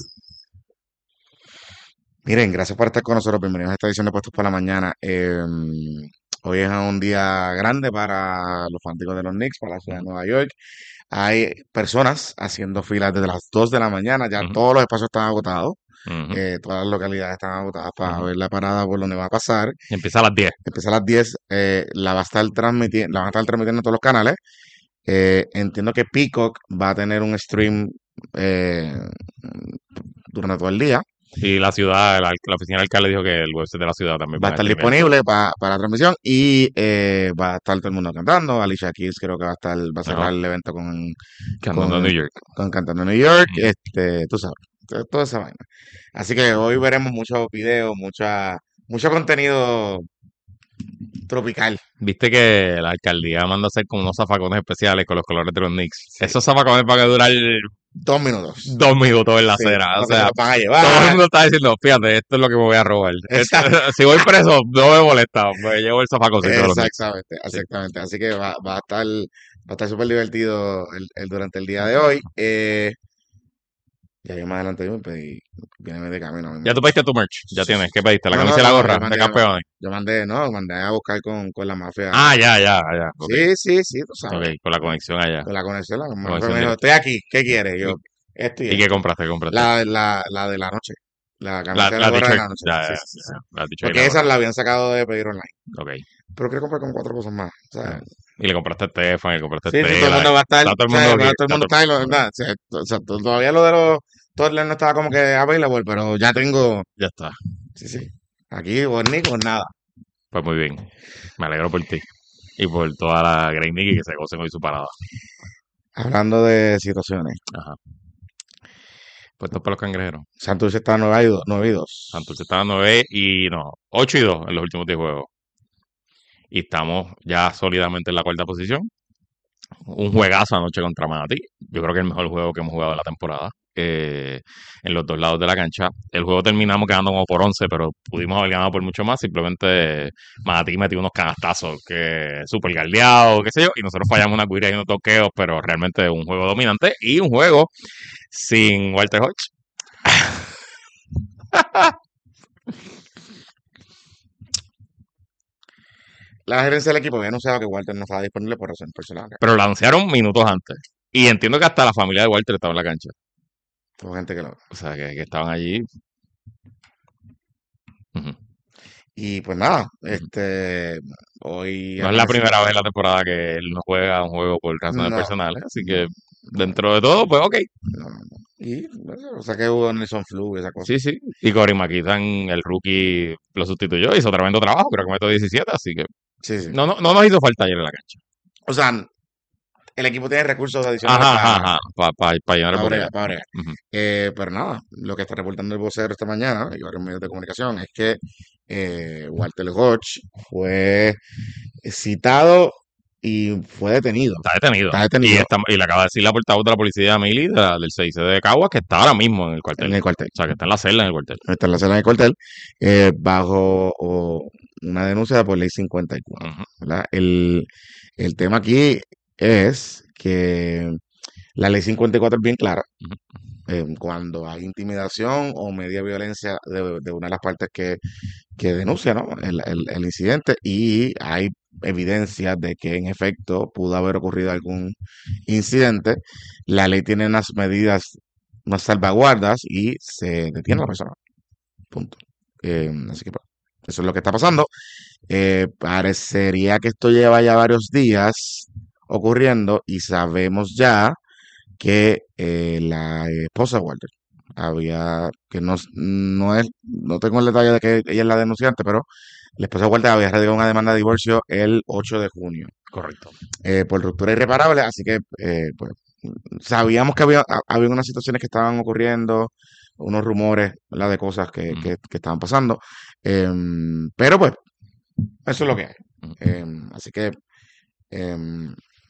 Miren, gracias por estar con nosotros. Bienvenidos a esta edición de Puestos para la Mañana. Eh, hoy es un día grande para los fanáticos de los Knicks, para la ciudad de Nueva York. Hay personas haciendo filas desde las dos de la mañana. Ya Ujú. todos los espacios están agotados. Ujú. Eh, todas las localidades están agotadas para Ujú. ver la parada por donde va a pasar. Y empieza a las diez. Empieza a las diez. Eh, la va a estar transmitiendo, la van a estar transmitiendo en todos los canales. Eh, entiendo que Peacock va a tener un stream eh, durante todo el día. Y la ciudad, la, la oficina del alcalde dijo que el website de la ciudad también Va a va a estar streamear. disponible pa- para la transmisión y eh, va a estar todo el mundo cantando. Alicia Keys creo que va a estar, va a cerrar Ajá. el evento con, Cantando con, New York. con Cantando New York. Ujú. Este, tú sabes, to- toda esa vaina. Así que hoy veremos muchos videos, mucha, mucho contenido tropical. Viste que la alcaldía manda a hacer como unos zafacones especiales con los colores de los Knicks. Esos zafacones van a durar Dos minutos. dos minutos en la Sí, acera. O porque se sea, los van a todo el llevar. mundo está diciendo, fíjate, esto es lo que me voy a robar. Esto- Exacto. si voy preso, no me molesta. Me llevo el zafaconcito de los Knicks. Exactamente, Sí. exactamente. Así que va, va a estar, va a estar súper divertido el, el- durante el día de hoy. Eh, ya yo más adelante yo me pedí, viene de camino. Ya tú pediste tu merch. Ya Sí, tienes. sí. ¿Qué pediste? La No, no, camisa y la no, gorra yo de mandé, campeones. yo mandé, no, mandé a buscar con, con la mafia. Ah, ya, ya, ya. Ok, Sí, sí, sí, tú sabes. ok, con la conexión allá. Con la conexión, la mafia Conexión me dijo, directa. estoy aquí, ¿qué quieres? Y yo, esto y ¿Y qué esto. compraste? ¿Qué compraste? La, la, la de la noche. La La, camisa de la la gorra de t-shirt. la noche. Ya, Sí, ya, sí, sí. ya. La t-shirt y Porque la esa gorra. la habían sacado de pedir online. Ok. Pero quiero comprar con cuatro cosas más. O sea, Ah. Y le compraste a Estefan, y le compraste a sí, sí, todo el Estela. mundo va a estar, Está todo el o sea, mundo va- aquí. todo el Está mundo todo- está ahí, lo- ¿verdad? O sea, to- o sea, to- todavía lo de los Toddlers no estaba como que available, pero ya tengo, Ya está. sí, sí, aquí o ni con nada. Pues muy bien. Me alegro por ti. Y por toda la Grey Nicky que se gocen hoy su parada. Hablando de situaciones, Ajá. Puestos para los cangrejeros. Santurce está nueve y dos. nueve y dos. Santurce estaba nueve y no, ocho y dos en los últimos diez juegos. Y estamos ya sólidamente en la cuarta posición. Un juegazo anoche contra Manatí. Yo creo que es el mejor juego que hemos jugado en la temporada. Eh, en los dos lados de la cancha. El juego terminamos quedando como por once, pero pudimos haber ganado por mucho más. Simplemente Manatí metió unos canastazos que súper galdeados, qué sé yo, y nosotros fallamos una cuira y unos toqueos, pero realmente un juego dominante y un juego sin Walter Hodge. La gerencia del equipo había anunciado que Walter no estaba disponible por razones personales. Pero lo anunciaron minutos antes. Y entiendo que hasta la familia de Walter estaba en la cancha. Hubo gente que lo... O sea, que, que estaban allí. Ujú. Y pues nada, este, hoy... No es la primera vez en la temporada que él no juega un juego por razones No, personales. Así no, que no, dentro de todo, pues ok. no, no, no. Y, bueno, o sea que hubo Nelson Flu y esa cosa. Sí, sí. Y Cory McKittan, el rookie, lo sustituyó. Hizo tremendo trabajo. Creo que metió diecisiete. Así que Sí, sí. no, no, no nos hizo falta ayer en la cancha. O sea, el equipo tiene recursos adicionales Ajá, para ajá, ajá, para llenar el para boquete. bregar, para bregar. Ujú. Eh, pero nada, lo que está reportando el vocero esta mañana y varios medios de comunicación es que eh, Walter Hodge fue citado y fue detenido. Está detenido. Está Y, detenido está, y le acaba de decir la portavoz de la policía Mili de la- del C I C de Caguas que está ahora mismo en el cuartel. en el cuartel. O sea, que está en la celda en el cuartel. Está en la celda del cuartel eh, bajo o, una denuncia por ley cincuenta y cuatro. Ujú. ¿Verdad? El, el tema aquí es que la ley cincuenta y cuatro es bien clara. Ujú. Eh, cuando hay intimidación o media violencia de, de una de las partes que, que denuncia, ¿no? el, el, el incidente y hay evidencia de que en efecto pudo haber ocurrido algún incidente, la ley tiene unas medidas, unas salvaguardas y se detiene a la persona. Punto. Eh, así que pues, eso es lo que está pasando. Eh, parecería que esto lleva ya varios días ocurriendo y sabemos ya que eh, la esposa de Walter había, que no, no es, no tengo el detalle de que ella es la denunciante, pero la esposa de Walter había radicado una demanda de divorcio el ocho de junio Correcto. eh, por ruptura irreparable, así que eh, pues sabíamos que había, ha- había unas situaciones que estaban ocurriendo, unos rumores, ¿verdad? De cosas que, Ujú. que, que estaban pasando, em, pero pues eso es lo que hay. Ujú. Em, así que em,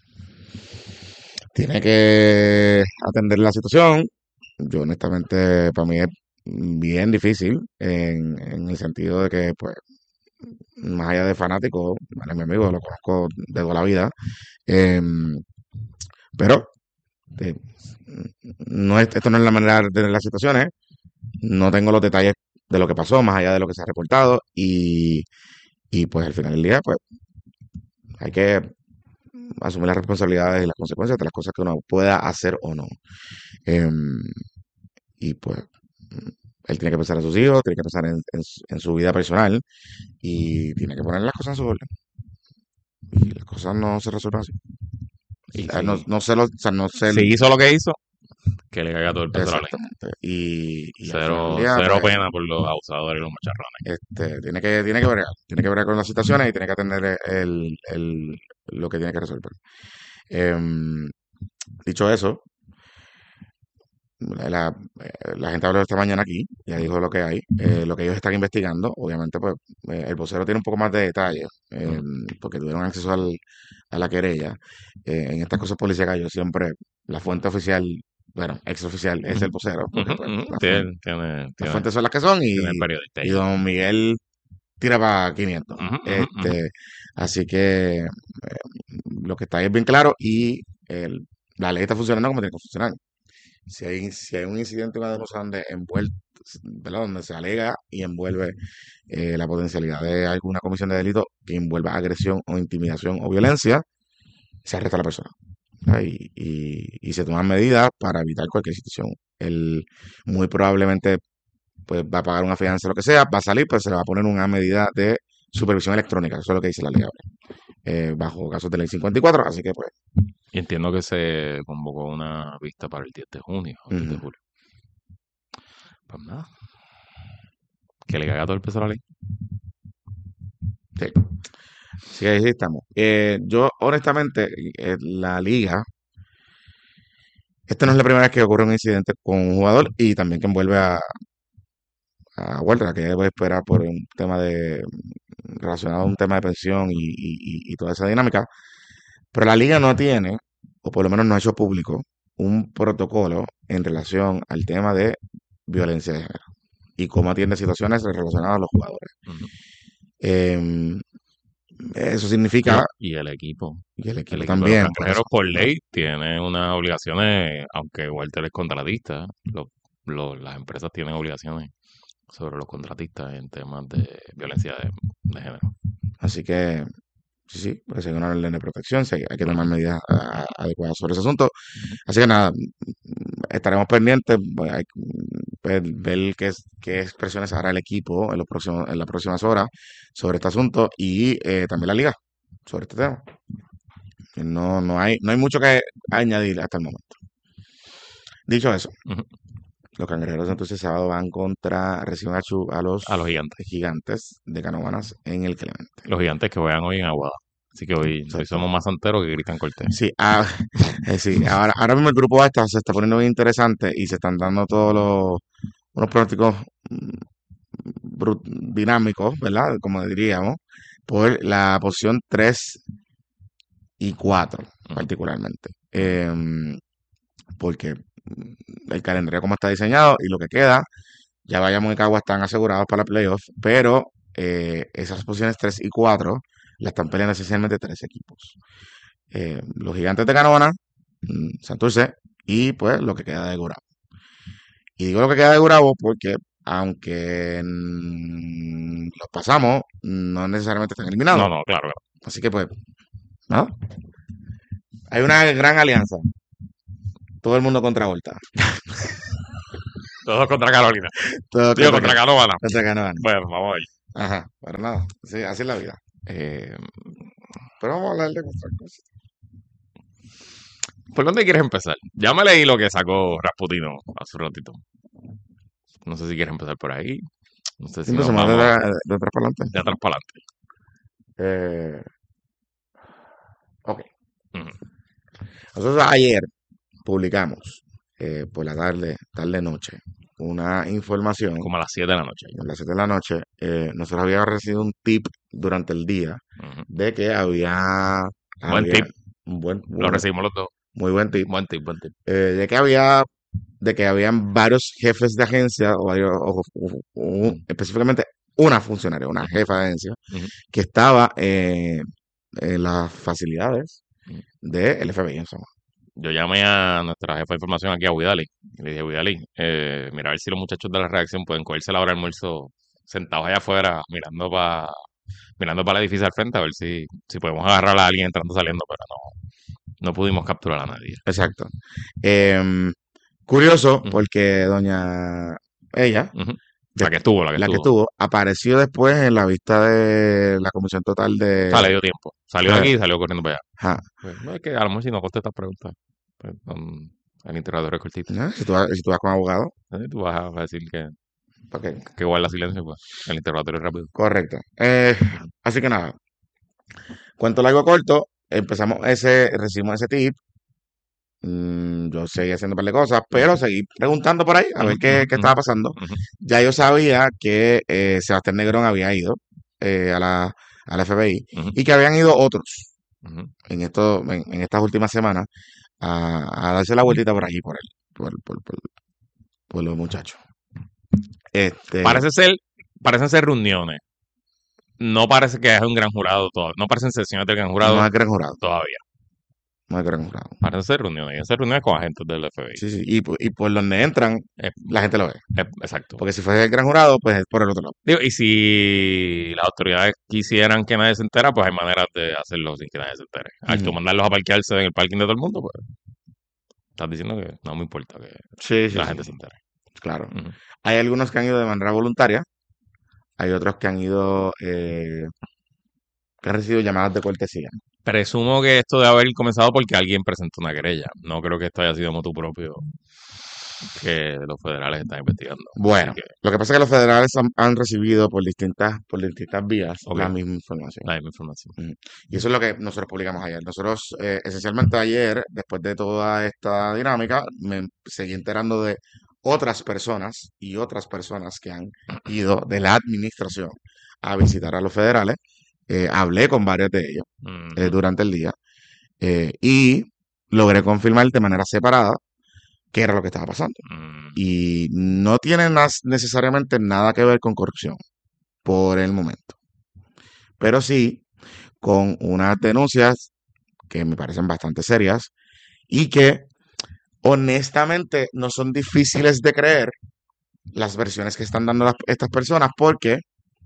tiene que atender la situación. Yo honestamente, para mí es bien difícil en, en el sentido de que, pues, más allá de fanático, él es mi amigo, lo conozco de toda la vida, em, pero eh, no es, esto no es la manera de tener las situaciones, no tengo los detalles de lo que pasó, más allá de lo que se ha reportado, y, y pues al final del día, pues, hay que asumir las responsabilidades y las consecuencias de las cosas que uno pueda hacer o no. Em, y pues mm, él tiene que pensar en sus hijos, tiene que pensar en, en su en su vida personal y tiene que poner las cosas en su orden. Y las cosas no se resuelven así. O Y sea, no, si, no sé lo, o sea, no sé si el- hizo lo que hizo, que le caiga todo el peso a la ley. exactamente. Y, y al final Cero, del día, cero pues, pena por los abusadores y los macharrones. este, tiene que, tiene que bregar, tiene que bregar con las situaciones y tiene que atender el, el- lo que tiene que resolver. Em, dicho eso, la, eh, la gente habló esta mañana aquí, ya dijo lo que hay, eh, lo que ellos están investigando, obviamente pues eh, el vocero tiene un poco más de detalles, eh, porque tuvieron acceso al, a la querella. Eh, en estas cosas policíacas yo siempre, la fuente oficial, bueno, exoficial es el vocero, porque Ujú, pues, ujú. las, Tiene, fuen- tiene, las tiene, fuentes son las que son y, tiene el periodista y ahí. don Miguel tira para quinientos. Ujú, ujú, ujú. Este, así que eh, lo que está ahí es bien claro y el- la ley está funcionando como tiene que funcionar. Si hay, si hay un incidente, una denuncia donde envuelve, ¿verdad? Donde se alega y envuelve eh, la potencialidad de alguna comisión de delito que envuelva agresión o intimidación o violencia, se arresta a la persona. ¿Verdad? Y, y- y se toman medidas para evitar cualquier situación. Él muy probablemente pues, va a pagar una fianza o lo que sea, va a salir, pues se le va a poner una medida de supervisión electrónica. Eso es lo que dice la ley ahora. Eh, bajo casos de ley cincuenta y cuatro, así que pues. Y entiendo que se convocó una vista para el diez de junio o diez de Ujú. julio. Pues nada, que le caiga todo el peso a la ley. Sí. Sí, ahí sí estamos. Eh, yo, honestamente, eh, la liga, esta no es la primera vez que ocurre un incidente con un jugador y también que envuelve a, a Walter, que debe esperar por un tema de relacionado a un tema de pensión y, y- y- y toda esa dinámica. Pero la liga no tiene, o por lo menos no ha hecho público, un protocolo en relación al tema de violencia de género y cómo atiende situaciones relacionadas a los jugadores. Ujú. Em, eso Y, significa, y el equipo. y el El equipo equipo de los también, por cangrejeros, eso. por ley, tiene unas obligaciones, aunque Walter es contratista, lo- lo- las empresas tienen obligaciones sobre los contratistas en temas de violencia de, de género. Así que, sí, sí, pues hay una orden de protección, sí, hay que tomar Ujú. medidas a- a- adecuadas sobre ese asunto. Así que nada, mm, estaremos pendientes, pues, hay que, mm, ver, ver qué, es- qué expresiones hará el equipo en, los próximos, en las próximas horas sobre este asunto y eh, también la liga sobre este tema. Que No, no hay, no hay mucho que añadir hasta el momento. Dicho eso, Ujú. los cangrejeros entonces sábado van contra, reciben a, Chu- a los A los gigantes. gigantes de Canóvanas en el Clemente. Los gigantes que juegan hoy en Aguada. Así que hoy, hoy somos más santeros que Cristian Cortés. Sí, ah, eh, sí. Ahora, ahora mismo el grupo A está, se está poniendo bien interesante y se están dando todos los unos pronósticos mm, bru- dinámicos, ¿verdad? Como diríamos, por la posición tres y cuatro, Ujú. particularmente. Em, porque mm, el calendario como está diseñado y lo que queda, ya Bayamón y Cagua están asegurados para la playoff, pero eh, esas posiciones tres y cuatro la están peleando esencialmente tres equipos. Eh, los Gigantes de Canóvana, mm, Santurce y pues lo que queda de Gurabo. Y digo lo que queda de Gurabo porque aunque mm, los pasamos, no necesariamente están eliminados. No, no, claro, claro. Así que pues, ¿no? Hay una gran alianza. Todo el mundo contra Volta. Todos contra Carolina. Todo Digo, contra, contra Canóvana. contra Canóvana. Bueno, vamos ahí. Ajá, pero nada, sí, así es la vida. Eh, Pero vamos a hablar de otras cosas. ¿Por dónde quieres empezar? Ya me leí lo que sacó Rasputino hace un ratito. No sé si quieres empezar por ahí. No sé si Siempre nos se me vamos de, de atrás para adelante. de atrás para adelante. Eh, ok. Ujú. Nosotros ayer publicamos eh, por la tarde, tarde noche, una información. Como a las siete de la noche. A las siete de la noche, eh, nosotros habíamos recibido un tip durante el día Ujú. de que había, Buen había tip. un buen, Lo buen- recibimos los dos. muy buen tip, Buen tip, buen tip. eh, de que había, de que habían varios jefes de agencia, o, varios, o- o- o- específicamente una funcionaria, una jefa de agencia, Ujú. que estaba eh, en las facilidades Ujú. del F B I en San Juan. Yo llamé a nuestra jefa de información aquí a Widali. Y le dije, Widali, eh, mira a ver si los muchachos de la redacción pueden cogerse la hora de almuerzo sentados allá afuera, mirando para mirando para el edificio al frente, a ver si, si podemos agarrar a alguien entrando o saliendo, pero no, no pudimos capturar a nadie. Exacto. Em, curioso, Ujú. porque doña ella, Ujú. La que estuvo, la que la que estuvo. estuvo, apareció después en la vista de la comisión total de... Ah, le dio tiempo. Salió de Ah. aquí y salió corriendo para allá. Ajá. Pues, no es que a lo mejor si no contestas preguntas, pues, um, el interrogador es cortito. ¿No? Si tú, vas, si tú vas con abogado, ¿Eh? Tú vas a decir que, ok, que guarda silencio, pues el interrogatorio es rápido. correcto. Eh, así que nada, cuento largo corto, empezamos ese, recibimos ese tip. Mm, yo seguí haciendo un par de cosas, pero seguí preguntando por ahí a ver Ujú, qué, ujú, qué estaba pasando. ujú. Ya yo sabía que eh, Sebastián Negrón había ido eh, a la, a la F B I Ujú. y que habían ido otros Ujú. en, esto, en, en estas últimas semanas a, a darse la vueltita por allí, por él, por, por, por, por los muchachos. Este, Parece ser, parecen ser reuniones. No parece que es un gran jurado todavía. No parecen sesiones del gran jurado no es gran jurado, todavía. no es gran jurado. Parecen ser reuniones. Y esas reuniones con agentes del F B I. Sí, sí, y, por- y por donde entran, Eh, la gente lo ve. eh, exacto. Porque si fuese el gran jurado, pues es por el otro lado. Digo, y si las autoridades quisieran que nadie se entera, pues hay maneras de hacerlo sin que nadie se entere. Al tú Ujú. mandarlos a parquearse en el parking de todo el mundo, pues estás diciendo que no me importa que Sí, sí, la sí, gente se entere. claro. Ujú. Hay algunos que han ido de manera voluntaria, hay otros que han ido, eh, que han recibido llamadas de cortesía. Presumo que esto debe haber comenzado porque alguien presentó una querella. No creo que esto haya sido motu propio que los federales están investigando. Bueno, Así que lo que pasa es que los federales han, han recibido por distintas, por distintas vías Ok. la misma información. no hay más información. Y eso es lo que nosotros publicamos ayer. Nosotros, eh, esencialmente ayer, después de toda esta dinámica, me seguí enterando de otras personas y otras personas que han ido de la administración a visitar a los federales. Eh, hablé con varios de ellos eh, Ujú. durante el día eh, y logré confirmar de manera separada qué era lo que estaba pasando. Mm, Y no tiene nas- necesariamente nada que ver con corrupción por el momento, pero sí con unas denuncias que me parecen bastante serias y que honestamente no son difíciles de creer las versiones que están dando las- estas personas, porque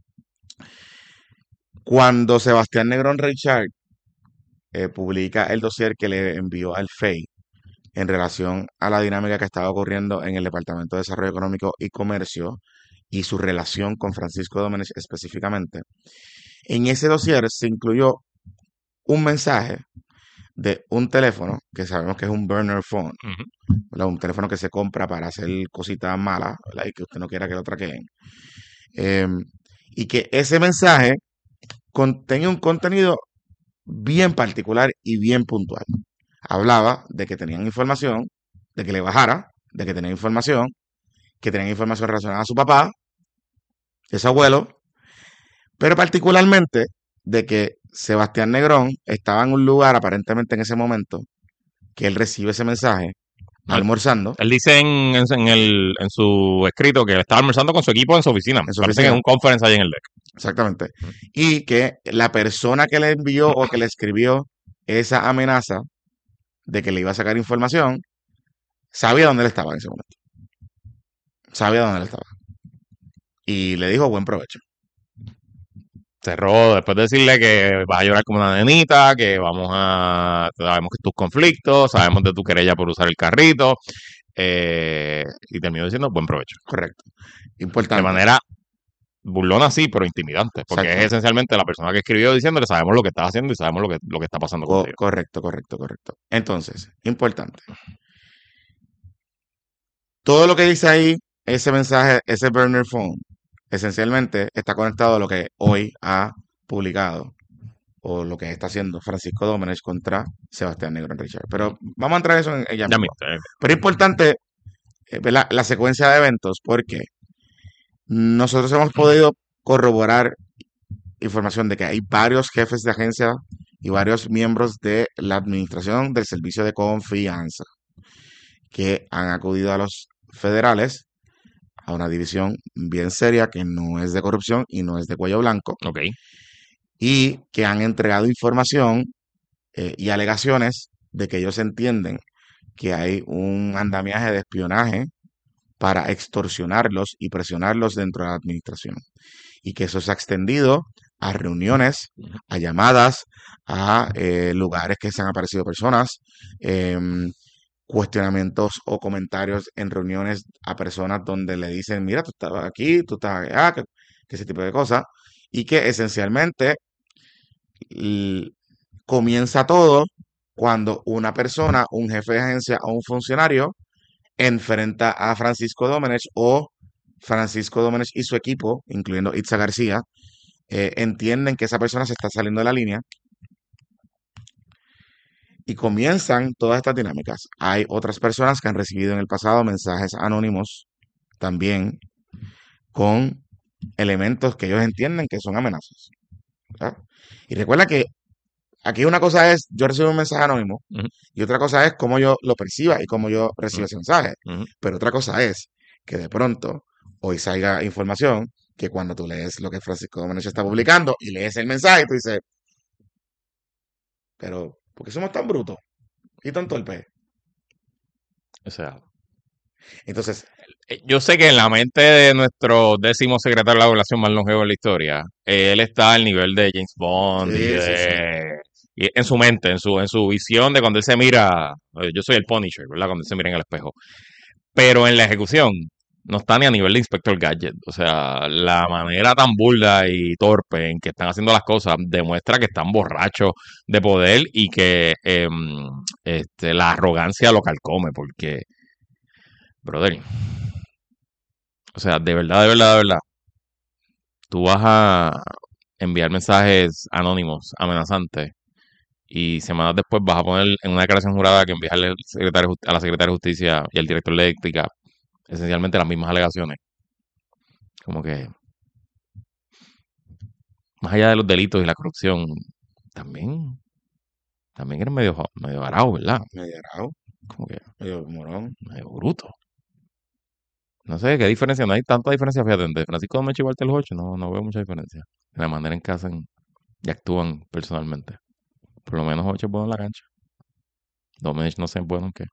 cuando Sebastián Negrón Richard eh, publica el dossier que le envió al F E I en relación a la dinámica que estaba ocurriendo en el Departamento de Desarrollo Económico y Comercio y su relación con Francisco Domenech específicamente, en ese dossier se incluyó un mensaje de un teléfono que sabemos que es un burner phone, ujú. ¿verdad? Un teléfono que se compra para hacer cositas malas, ¿verdad? Y que usted no quiera que lo traqueen. Em, y que ese mensaje contenía un contenido bien particular y bien puntual. Hablaba de que tenían información, de que le bajara, de que tenían información, que tenían información relacionada a su papá, a su abuelo, pero particularmente de que Sebastián Negrón estaba en un lugar, aparentemente en ese momento, que él recibe ese mensaje, No, almorzando Él dice en, en, en el, en su escrito que él estaba almorzando con su equipo en su oficina. en su Parece que en oficina. un conference ahí en el D E C. Exactamente. Y que la persona que le envió o que le escribió esa amenaza de que le iba a sacar información, sabía dónde él estaba en ese momento. Sabía dónde él estaba. Y le dijo buen provecho. Cerró después de decirle que vas a llorar como una nenita, que vamos a... Sabemos que tus conflictos, sabemos de tu querella por usar el carrito. eh, y terminó diciendo buen provecho. Correcto. De Importante. manera burlona, sí, pero intimidante. Porque Exacto. es esencialmente la persona que escribió diciéndole sabemos lo que estás haciendo y sabemos lo que, lo que está pasando Co- contigo. correcto, correcto, correcto. Entonces, importante. Todo lo que dice ahí, ese mensaje, ese burner phone, esencialmente está conectado a lo que hoy ha publicado o lo que está haciendo Francisco Domenech contra Sebastián Negrón Richard. Pero vamos a entrar en eso en, ella Ya mismo. mismo. eh, Pero es importante eh, ver la, la secuencia de eventos porque nosotros hemos podido corroborar información de que hay varios jefes de agencia y varios miembros de la administración del servicio de confianza que han acudido a los federales a una división bien seria que no es de corrupción y no es de cuello blanco Ok. y que han entregado información eh, y alegaciones de que ellos entienden que hay un andamiaje de espionaje para extorsionarlos y presionarlos dentro de la administración y que eso se ha extendido a reuniones, a llamadas, a eh, lugares que se han aparecido personas, em, cuestionamientos o comentarios en reuniones a personas donde le dicen, mira, tú estabas aquí, tú estabas allá, que, que ese tipo de cosas, y que esencialmente l- comienza todo cuando una persona, un jefe de agencia o un funcionario enfrenta a Francisco Domenech o Francisco Domenech y su equipo, incluyendo Itza García, eh, entienden que esa persona se está saliendo de la línea y comienzan todas estas dinámicas. Hay otras personas que han recibido en el pasado mensajes anónimos también con elementos que ellos entienden que son amenazas. ¿verdad? Y recuerda que aquí una cosa es yo recibo un mensaje anónimo Ujú, y otra cosa es cómo yo lo perciba y cómo yo recibo ujú, ese mensaje. ujú. Pero otra cosa es que de pronto hoy salga información que cuando tú lees lo que Francisco Domenech está publicando y lees el mensaje, tú dices, pero ¿por qué somos tan brutos y tan torpes? O sea, Entonces, eh, yo sé que en la mente de nuestro décimo secretario de la Gobernación más longevo en la historia, eh, él está al nivel de James Bond y sí, sí, sí. de... y en su mente, en su, en su visión de cuando él se mira, eh, yo soy el Punisher, ¿verdad? Cuando él se mira en el espejo. Pero en la ejecución no está ni a nivel de Inspector Gadget. O sea, la manera tan burda y torpe en que están haciendo las cosas demuestra que están borrachos de poder y que em, este, la arrogancia lo calcome, porque, brother, o sea, de verdad, de verdad, de verdad, tú vas a enviar mensajes anónimos, amenazantes, y semanas después vas a poner en una declaración jurada que envías al secretario, a la secretaria de Justicia y al director de ética esencialmente las mismas alegaciones. Como que, más allá de los delitos y la corrupción, también, también eres medio, jo- medio varado, ¿verdad? medio arao, Como que medio morón. medio bruto. No sé qué diferencia, no hay tanta diferencia, fíjate, entre Francisco Domenech y Walter Hodge, no, no veo mucha diferencia. En la manera en que hacen y actúan personalmente. Por lo menos Hodge es bueno en la cancha. Domenech no sé es bueno en qué.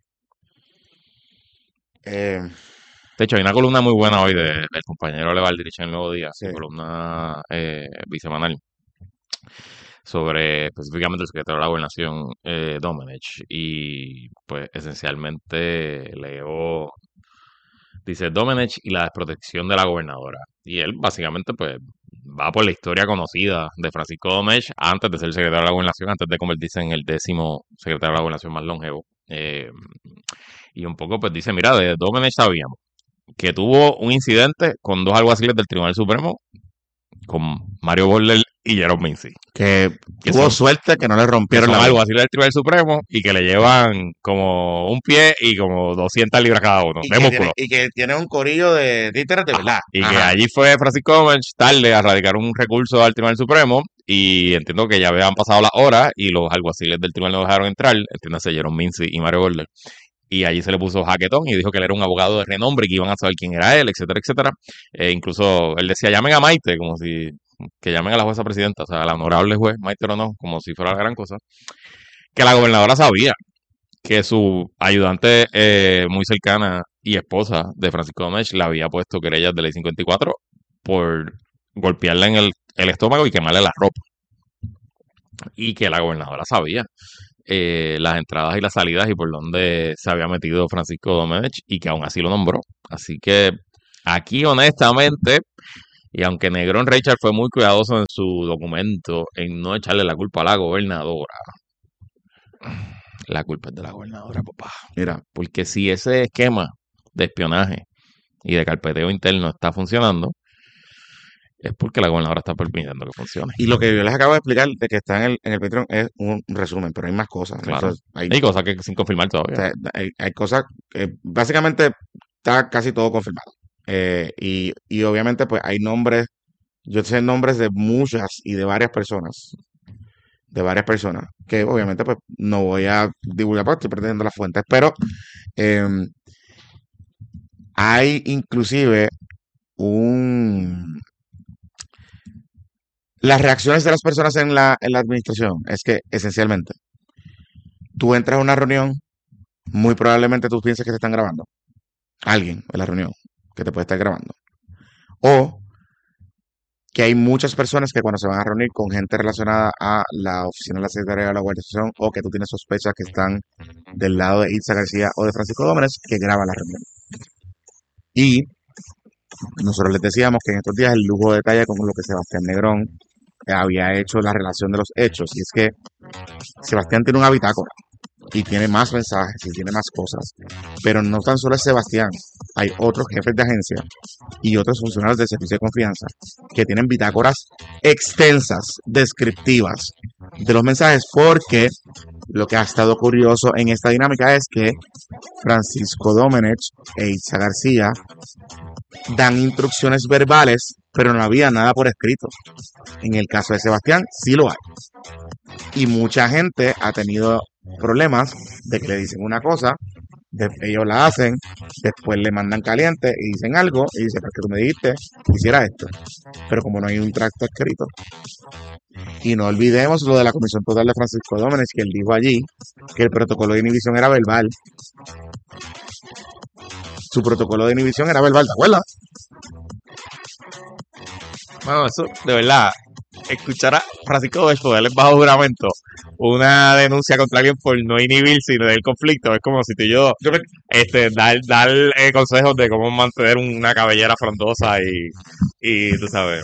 Eh, De hecho, hay una columna muy buena hoy de- del compañero Levaldirich en el Nuevo Día, sí. columna eh, bisemanal, sobre específicamente el secretario de la Gobernación, eh, Domenech. Y pues esencialmente leo, dice Domenech y la desprotección de la gobernadora. Y él básicamente pues va por la historia conocida de Francisco Domenech antes de ser secretario de la Gobernación, antes de convertirse en el décimo secretario de la Gobernación más longevo. Eh, y un poco pues dice, mira, de Domenech sabíamos que tuvo un incidente con dos alguaciles del Tribunal Supremo, con Mario Borler y Jerome Mincy. Que Que tuvo son- suerte que no le Que rompieron son la algo así del Tribunal Supremo y que le llevan como un pie y como doscientas libras cada uno y de que, músculo. tiene, y que tiene un corillo de títeres de verdad. Y que Ajá. allí fue Francisco Domech tarde a radicar un recurso al Tribunal Supremo y entiendo que ya habían pasado las horas y los alguaciles del tribunal no dejaron entrar, entiéndase Jerome Mincy y Mario Golder. Y allí se le puso jaquetón y dijo que él era un abogado de renombre y que iban a saber quién era él, etcétera, etcétera. Eh, incluso él decía, llamen a Maite, como si, que llamen a la jueza presidenta, o sea, a la honorable juez, Maite o no, como si fuera la gran cosa. Que la gobernadora sabía que su ayudante eh, muy cercana y esposa de Francisco Domech le había puesto querellas de ley cincuenta y cuatro por golpearla en el, el estómago y quemarle la ropa. Y que la gobernadora sabía eh, las entradas y las salidas y por dónde se había metido Francisco Domech y que aún así lo nombró. Así que aquí honestamente, y aunque Negrón Richard fue muy cuidadoso en su documento en no echarle la culpa a la gobernadora, la culpa es de la gobernadora, papá. Mira, Porque si ese esquema de espionaje y de carpeteo interno está funcionando, es porque la gobernadora está permitiendo que funcione. y lo que yo les acabo de explicar de que está en el, en el Patreon es un resumen, pero hay más cosas. Claro. Entonces, hay, Hay cosas que sin confirmar o todavía. sea, hay, hay cosas que básicamente está casi todo confirmado. Eh, y, y obviamente pues hay nombres, yo sé nombres de muchas y de varias personas, de varias personas, que obviamente pues no voy a divulgar porque estoy perdiendo las fuentes, pero eh, hay inclusive un... Las reacciones de las personas en la, en la administración es que esencialmente tú entras a una reunión, muy probablemente tú pienses que te están grabando. Alguien en la reunión que te puede estar grabando. O que hay muchas personas que cuando se van a reunir con gente relacionada a la oficina de la Secretaría de la Guardia Nacional o que tú tienes sospechas que están del lado de Itza García o de Francisco Gómez, que graban la reunión. Y nosotros les decíamos que en estos días el lujo de detalle con lo que Sebastián Negrón había hecho la relación de los hechos. Y es que Sebastián tiene una bitácora y tiene más mensajes y tiene más cosas. Pero no tan solo es Sebastián, hay otros jefes de agencia y otros funcionarios del servicio de confianza que tienen bitácoras extensas, descriptivas de los mensajes, porque lo que ha estado curioso en esta dinámica es que Francisco Domenech e Itza García dan instrucciones verbales, pero no había nada por escrito. En el caso de Sebastián, sí lo hay. Y mucha gente ha tenido problemas de que le dicen una cosa, de, ellos la hacen, después le mandan caliente y dicen algo, y dicen, porque tú me dijiste que hiciera esto. Pero como no hay un tracto escrito. Y no olvidemos lo de la Comisión Total de Francisco Domenech, que él dijo allí que el protocolo de inhibición era verbal. Su protocolo de inhibición era verbal, ¿te acuerdas? Bueno, eso, de verdad, escuchar a Francisco Domech poderles bajo juramento una denuncia contra alguien por no inhibirse del conflicto, es como si tú y yo, Yo me- este, dar, dar eh, consejos de cómo mantener una cabellera frondosa y, y tú sabes.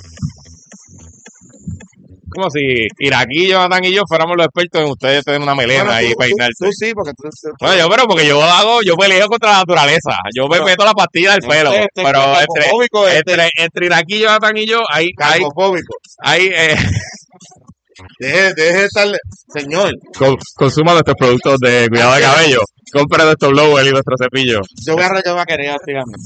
Como si Iraquí, Jonathan y yo fuéramos los expertos en ustedes tener una melena Bueno, y tú, tú- peinarse. tú sí, porque tú... Bueno, yo, pero porque yo hago, yo peleo contra la naturaleza. Yo me Pero- meto la pastilla del pelo. Este- este Pero entre, carbofóbico, este entre, entre Iraquí, Jonathan y yo, hay, hay, carbofóbico. hay eh, Deje, deje de estar... Señor, con- consuma nuestros productos de cuidado de cabello. Compre nuestro blower y nuestro cepillo. yo voy a rayar una querida, dígame.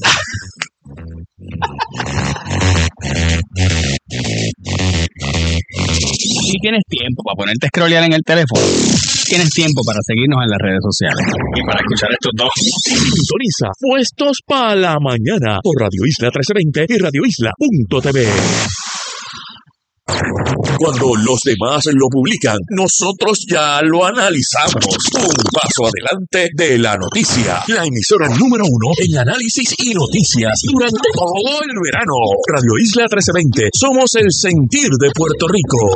Si tienes tiempo para ponerte a scrollear en el teléfono, tienes tiempo para seguirnos en las redes sociales y para escuchar estos dos. Sintoniza Puestos para la Mañana por Radio Isla trece veinte y Radio Isla punto t v. Cuando los demás lo publican, nosotros ya lo analizamos. Un paso adelante de la noticia. La emisora número uno en análisis y noticias durante todo el verano. Radio Isla trece veinte. Somos el sentir de Puerto Rico.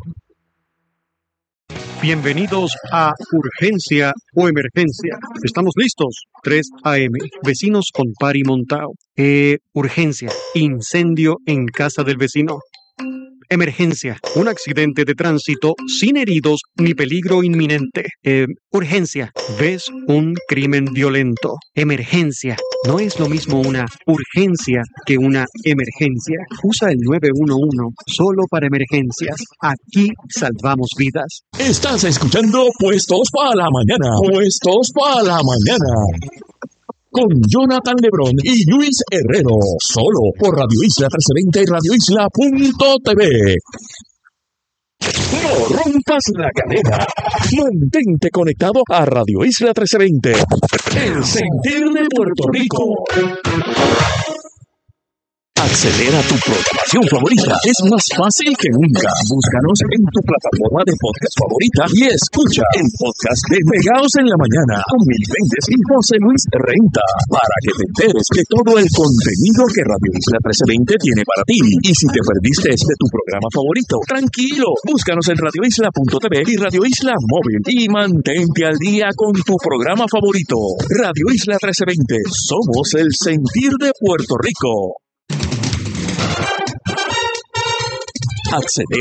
Bienvenidos a Urgencia o Emergencia. Estamos listos. tres a eme. Vecinos con pari montao. Eh, urgencia. Incendio en casa del vecino. emergencia. Un accidente de tránsito sin heridos ni peligro inminente. Eh, urgencia. ¿Ves un crimen violento? Emergencia. No es lo mismo una urgencia que una emergencia. Usa el nueve uno uno solo para emergencias. Aquí salvamos vidas. Estás escuchando Puestos para la Mañana. Puestos para la Mañana. Con Jonathan Lebrón y Luis Herrero. Solo por Radio Isla trece veinte y radio isla punto t v. No rompas la cadena. Mantente conectado a Radio Isla trece veinte. El sentir de Puerto Rico. Acceder a tu programación favorita es más fácil que nunca. Búscanos en tu plataforma de podcast favorita y escucha el podcast de Pegados en la Mañana con Mil Méndez y José Luis Renta para que te enteres de todo el contenido que Radio Isla trece veinte tiene para ti. Y si te perdiste de tu programa favorito, tranquilo, búscanos en radio isla punto t v y Radio Isla Móvil y mantente al día con tu programa favorito. Radio Isla trece veinte, somos el sentir de Puerto Rico. Acceder